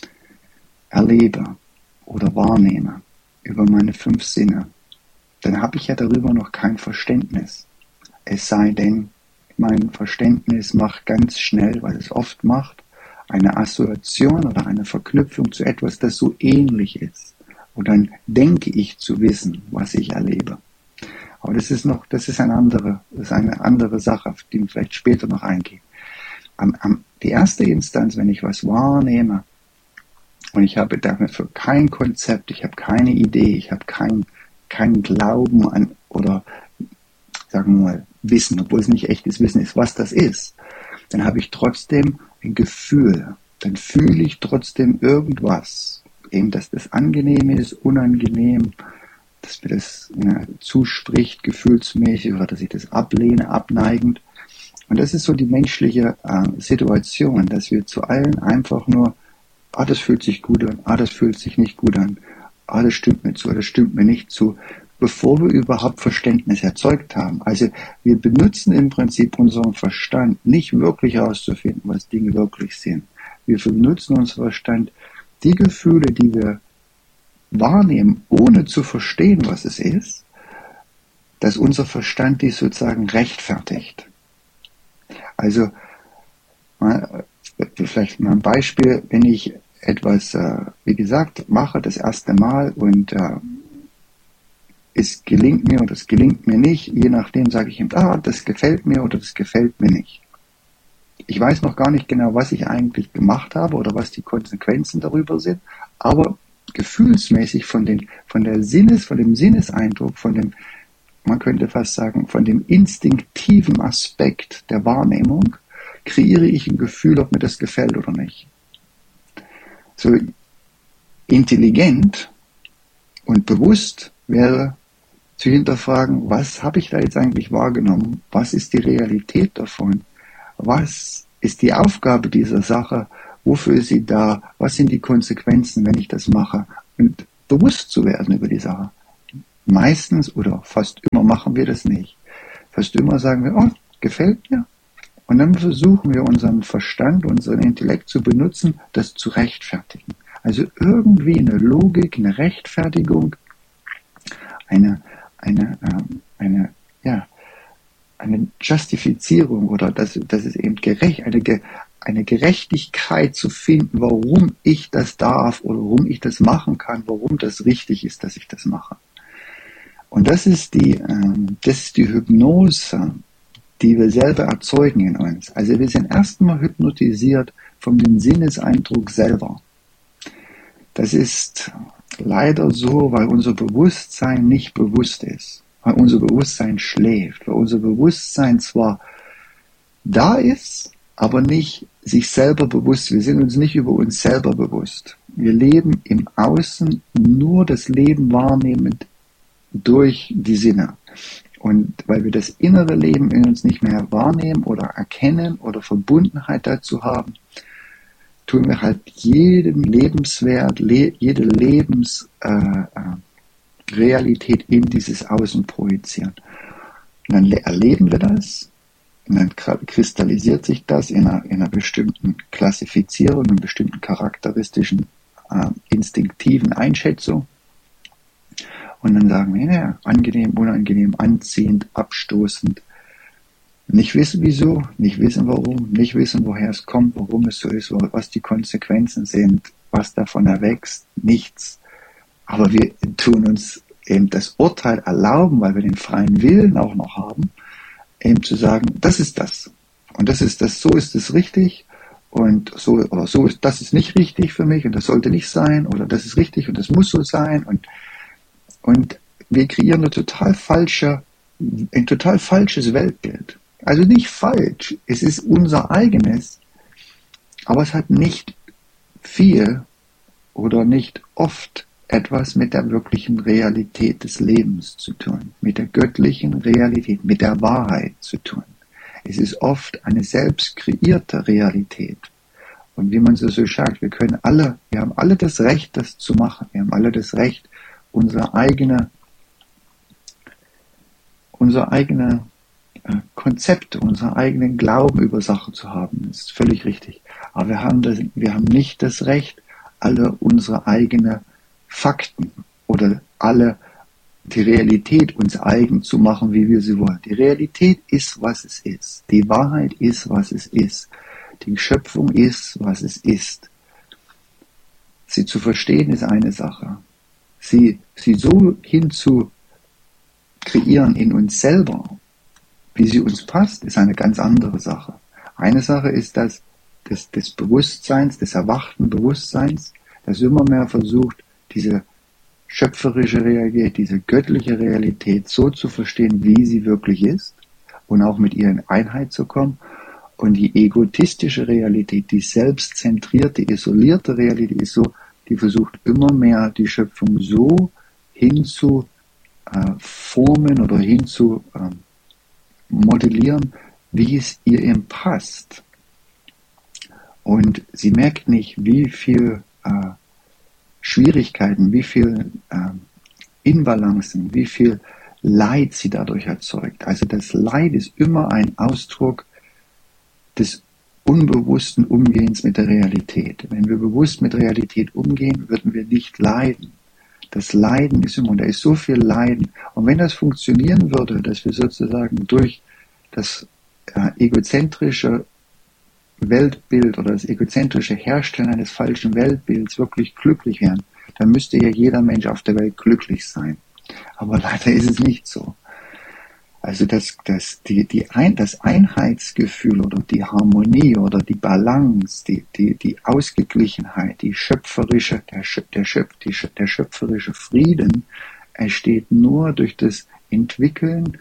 erlebe oder wahrnehme über meine fünf Sinne, dann habe ich ja darüber noch kein Verständnis. Es sei denn, mein Verständnis macht ganz schnell, weil es oft macht, eine Assoziation oder eine Verknüpfung zu etwas, das so ähnlich ist. Und dann denke ich zu wissen, was ich erlebe. Aber das ist noch, das ist eine andere, das ist eine andere Sache, auf die wir vielleicht später noch eingehen. Am, am, die erste Instanz, wenn ich was wahrnehme, und ich habe dafür kein Konzept, ich habe keine Idee, ich habe kein kein Glauben an, oder sagen wir mal Wissen, obwohl es nicht echtes Wissen ist, was das ist, dann habe ich trotzdem ein Gefühl, dann fühle ich trotzdem irgendwas, eben, dass das angenehm ist, unangenehm, dass mir das ja, zuspricht, gefühlsmäßig, oder dass ich das ablehne, abneigend. Und das ist so die menschliche äh, Situation, dass wir zu allen einfach nur, ah, das fühlt sich gut an, ah, das fühlt sich nicht gut an, ah, das stimmt mir zu, das stimmt mir nicht zu, bevor wir überhaupt Verständnis erzeugt haben. Also wir benutzen im Prinzip unseren Verstand nicht wirklich herauszufinden, was Dinge wirklich sind. Wir benutzen unseren Verstand, die Gefühle, die wir wahrnehmen, ohne zu verstehen, was es ist, dass unser Verstand dies sozusagen rechtfertigt. Also mal, vielleicht mal ein Beispiel, wenn ich etwas, äh, wie gesagt, mache das erste Mal und äh, es gelingt mir oder es gelingt mir nicht, je nachdem sage ich ihm, ah, das gefällt mir oder das gefällt mir nicht. Ich weiß noch gar nicht genau, was ich eigentlich gemacht habe oder was die Konsequenzen darüber sind, aber gefühlsmäßig von den, von der Sinnes, von dem Sinneseindruck, von dem, man könnte fast sagen, von dem instinktiven Aspekt der Wahrnehmung, kreiere ich ein Gefühl, ob mir das gefällt oder nicht. So intelligent und bewusst wäre zu hinterfragen, was habe ich da jetzt eigentlich wahrgenommen? Was ist die Realität davon? Was ist die Aufgabe dieser Sache? Wofür ist sie da? Was sind die Konsequenzen, wenn ich das mache? Und bewusst zu werden über die Sache. Meistens oder fast immer machen wir das nicht. Fast immer sagen wir, oh, gefällt mir. Und dann versuchen wir unseren Verstand, unseren Intellekt zu benutzen, das zu rechtfertigen. Also irgendwie eine Logik, eine Rechtfertigung, eine, eine, ähm, eine, ja, eine Justifizierung oder dass, dass es eben gerecht, eine, eine Gerechtigkeit zu finden, warum ich das darf oder warum ich das machen kann, warum das richtig ist, dass ich das mache. Und das ist die, ähm, das ist die Hypnose, die wir selber erzeugen in uns. Also wir sind erstmal hypnotisiert von dem Sinneseindruck selber. Das ist leider so, weil unser Bewusstsein nicht bewusst ist, weil unser Bewusstsein schläft, weil unser Bewusstsein zwar da ist, aber nicht sich selber bewusst. Wir sind uns nicht über uns selber bewusst. Wir leben im Außen nur das Leben wahrnehmend durch die Sinne. Und weil wir das innere Leben in uns nicht mehr wahrnehmen oder erkennen oder Verbundenheit dazu haben, tun wir halt jeden Lebenswert, le- jede Lebensrealität äh, in dieses Außen projizieren. Und dann erleben wir das und dann kristallisiert sich das in einer, in einer bestimmten Klassifizierung, in einer bestimmten charakteristischen, äh, instinktiven Einschätzung. Und dann sagen wir, ja, angenehm, unangenehm, anziehend, abstoßend. Nicht wissen wieso, nicht wissen warum, nicht wissen woher es kommt, warum es so ist, was die Konsequenzen sind, was davon erwächst, nichts. Aber wir tun uns eben das Urteil erlauben, weil wir den freien Willen auch noch haben, eben zu sagen, das ist das. Und das ist das, so ist es richtig und so, oder so ist, das ist nicht richtig für mich und das sollte nicht sein oder das ist richtig und das muss so sein und Und wir kreieren eine total falsche, ein total falsches Weltbild. Also nicht falsch, es ist unser eigenes, aber es hat nicht viel oder nicht oft etwas mit der wirklichen Realität des Lebens zu tun, mit der göttlichen Realität, mit der Wahrheit zu tun. Es ist oft eine selbst kreierte Realität. Und wie man so so sagt, wir können alle, wir haben alle das Recht, das zu machen. Wir haben alle das Recht, unsere eigene, unsere eigene äh, Konzepte, unsere eigenen Glauben über Sachen zu haben. Das ist völlig richtig. Aber wir haben, das, wir haben nicht das Recht, alle unsere eigenen Fakten oder alle die Realität uns eigen zu machen, wie wir sie wollen. Die Realität ist, was es ist. Die Wahrheit ist, was es ist. Die Schöpfung ist, was es ist. Sie zu verstehen ist eine Sache. Sie, sie so hinzu kreieren in uns selber, wie sie uns passt, ist eine ganz andere Sache. Eine Sache ist das des, des Bewusstseins, des erwachten Bewusstseins, das immer mehr versucht, diese schöpferische Realität, diese göttliche Realität so zu verstehen, wie sie wirklich ist und auch mit ihr in Einheit zu kommen. Und die egotistische Realität, die selbstzentrierte, isolierte Realität ist so, die versucht immer mehr die Schöpfung so hinzu äh, formen oder hinzu äh, modellieren, wie es ihr eben passt. Und sie merkt nicht, wie viel äh, Schwierigkeiten, wie viel äh, Inbalancen, wie viel Leid sie dadurch erzeugt. Also das Leid ist immer ein Ausdruck des unbewussten Umgehens mit der Realität. Wenn wir bewusst mit Realität umgehen, würden wir nicht leiden. Das Leiden ist immer, und da ist so viel Leiden. Und wenn das funktionieren würde, dass wir sozusagen durch das äh, egozentrische Weltbild oder das egozentrische Herstellen eines falschen Weltbilds wirklich glücklich wären, dann müsste ja jeder Mensch auf der Welt glücklich sein. Aber leider ist es nicht so. Also das, das, die, die Ein, das Einheitsgefühl oder die Harmonie oder die Balance, die, die, die Ausgeglichenheit, die schöpferische, der, der, Schöpf, die, der schöpferische Frieden entsteht nur durch das Entwickeln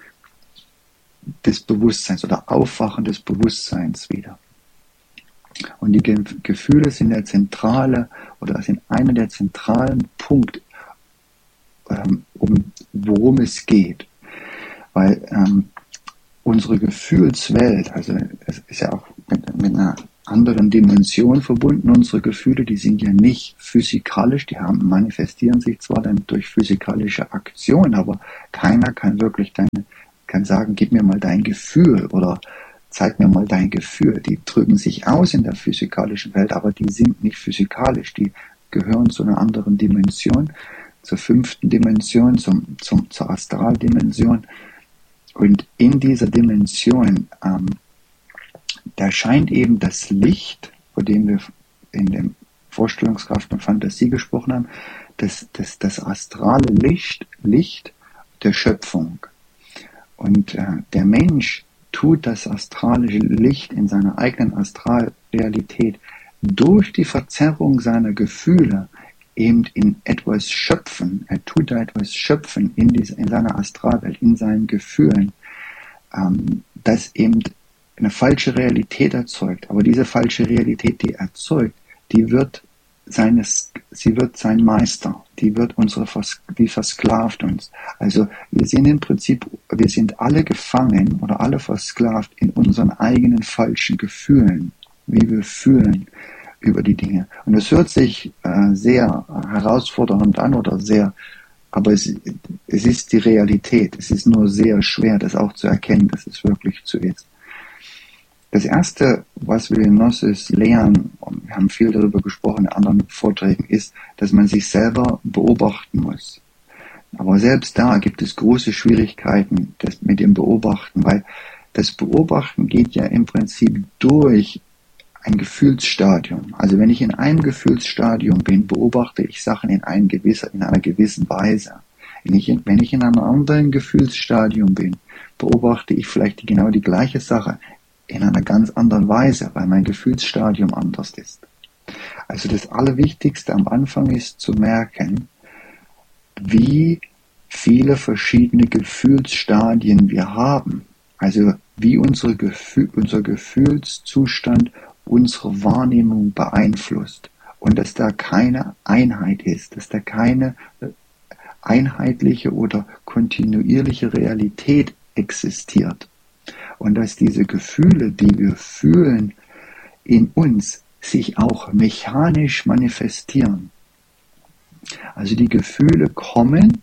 des Bewusstseins oder Aufwachen des Bewusstseins wieder. Und die Ge- Gefühle sind der zentrale oder sind einer der zentralen Punkte ähm, um worum es geht. Weil ähm, unsere Gefühlswelt, also es ist ja auch mit, mit einer anderen Dimension verbunden, unsere Gefühle, die sind ja nicht physikalisch, die haben, manifestieren sich zwar dann durch physikalische Aktion, aber keiner kann wirklich deine, kann sagen, gib mir mal dein Gefühl oder zeig mir mal dein Gefühl. Die drücken sich aus in der physikalischen Welt, aber die sind nicht physikalisch, die gehören zu einer anderen Dimension, zur fünften Dimension, zum, zum, zur Astraldimension. Und in dieser Dimension, ähm, da scheint eben das Licht, von dem wir in dem Vorstellungskraft und Fantasie gesprochen haben, das, das, das astrale Licht, Licht der Schöpfung. Und äh, der Mensch tut das astrale Licht in seiner eigenen Astralrealität durch die Verzerrung seiner Gefühle eben in etwas schöpfen. Er tut da etwas schöpfen in, dieser, in seiner Astralwelt, in seinen Gefühlen, ähm, das eben eine falsche Realität erzeugt. Aber diese falsche Realität, die er erzeugt, die wird seines, sie wird sein Meister. Die wird unsere, die versklavt uns. Also wir sind im Prinzip, wir sind alle gefangen oder alle versklavt in unseren eigenen falschen Gefühlen, wie wir fühlen über die Dinge. Und es hört sich äh, sehr herausfordernd an oder sehr, aber es, es ist die Realität. Es ist nur sehr schwer, das auch zu erkennen, dass es wirklich so ist. Das Erste, was wir in Gnosis lernen, und wir haben viel darüber gesprochen in anderen Vorträgen, ist, dass man sich selber beobachten muss. Aber selbst da gibt es große Schwierigkeiten das mit dem Beobachten, weil das Beobachten geht ja im Prinzip durch ein Gefühlsstadium. Also wenn ich in einem Gefühlsstadium bin, beobachte ich Sachen in, ein gewisser, in einer gewissen Weise. Wenn ich, in, wenn ich in einem anderen Gefühlsstadium bin, beobachte ich vielleicht genau die gleiche Sache in einer ganz anderen Weise, weil mein Gefühlsstadium anders ist. Also das Allerwichtigste am Anfang ist zu merken, wie viele verschiedene Gefühlsstadien wir haben. Also wie unsere Gefühl, unser Gefühlszustand unsere Wahrnehmung beeinflusst. Und dass da keine Einheit ist, dass da keine einheitliche oder kontinuierliche Realität existiert. Und dass diese Gefühle, die wir fühlen, in uns sich auch mechanisch manifestieren. Also die Gefühle kommen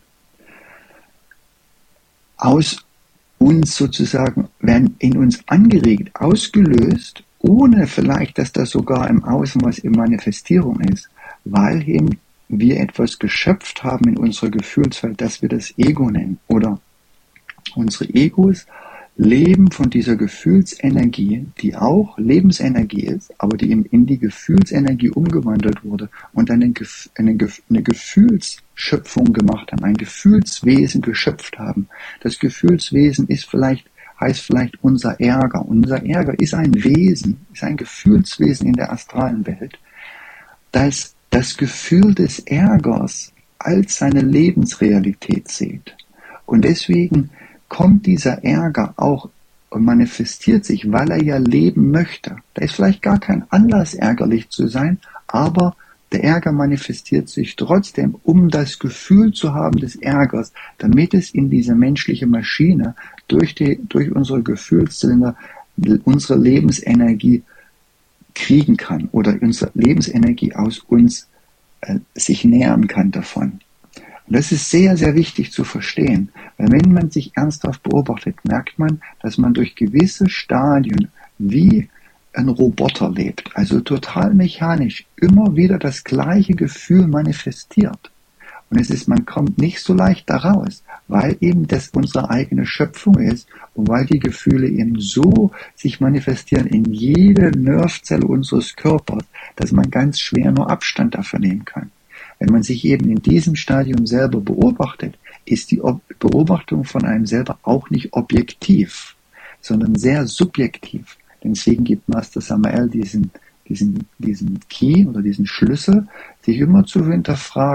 aus uns sozusagen, werden in uns angeregt, ausgelöst, ohne vielleicht, dass das sogar im Außen was in Manifestierung ist, weil eben wir etwas geschöpft haben in unserer Gefühlswelt, das wir das Ego nennen. Oder unsere Egos leben von dieser Gefühlsenergie, die auch Lebensenergie ist, aber die eben in die Gefühlsenergie umgewandelt wurde und dann eine, eine Gefühlsschöpfung gemacht haben, ein Gefühlswesen geschöpft haben. Das Gefühlswesen ist vielleicht, heißt vielleicht unser Ärger. Unser Ärger ist ein Wesen, ist ein Gefühlswesen in der astralen Welt, das das Gefühl des Ärgers als seine Lebensrealität sieht. Und deswegen kommt dieser Ärger auch und manifestiert sich, weil er ja leben möchte. Da ist vielleicht gar kein Anlass, ärgerlich zu sein, aber der Ärger manifestiert sich trotzdem, um das Gefühl zu haben des Ärgers, damit es in diese menschliche Maschine durch, die, durch unsere Gefühlszylinder unsere Lebensenergie kriegen kann oder unsere Lebensenergie aus uns äh, sich nähern kann davon. Und das ist sehr, sehr wichtig zu verstehen, weil wenn man sich ernsthaft beobachtet, merkt man, dass man durch gewisse Stadien wie ein Roboter lebt, also total mechanisch, immer wieder das gleiche Gefühl manifestiert. Und es ist, man kommt nicht so leicht da raus, weil eben das unsere eigene Schöpfung ist und weil die Gefühle eben so sich manifestieren in jede Nervenzelle unseres Körpers, dass man ganz schwer nur Abstand davon nehmen kann. Wenn man sich eben in diesem Stadium selber beobachtet, ist die Beobachtung von einem selber auch nicht objektiv, sondern sehr subjektiv. Deswegen gibt Master Samael diesen, diesen, diesen Key oder diesen Schlüssel, sich immer zu hinterfragen,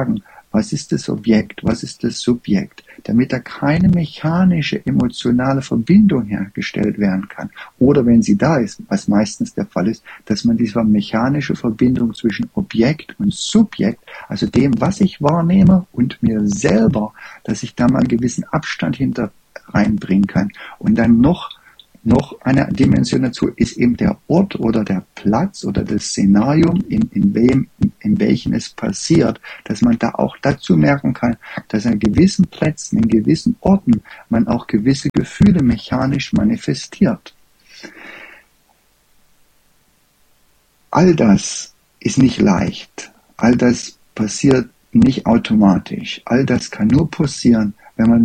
was ist das Objekt, was ist das Subjekt, damit da keine mechanische, emotionale Verbindung hergestellt werden kann. Oder wenn sie da ist, was meistens der Fall ist, dass man diese mechanische Verbindung zwischen Objekt und Subjekt, also dem, was ich wahrnehme und mir selber, dass ich da mal einen gewissen Abstand hinter reinbringen kann. Und dann noch Noch eine Dimension dazu ist eben der Ort oder der Platz oder das Szenario, in, in, wem, in welchem es passiert, dass man da auch dazu merken kann, dass an gewissen Plätzen, in gewissen Orten man auch gewisse Gefühle mechanisch manifestiert. All das ist nicht leicht. All das passiert nicht automatisch. All das kann nur passieren, wenn man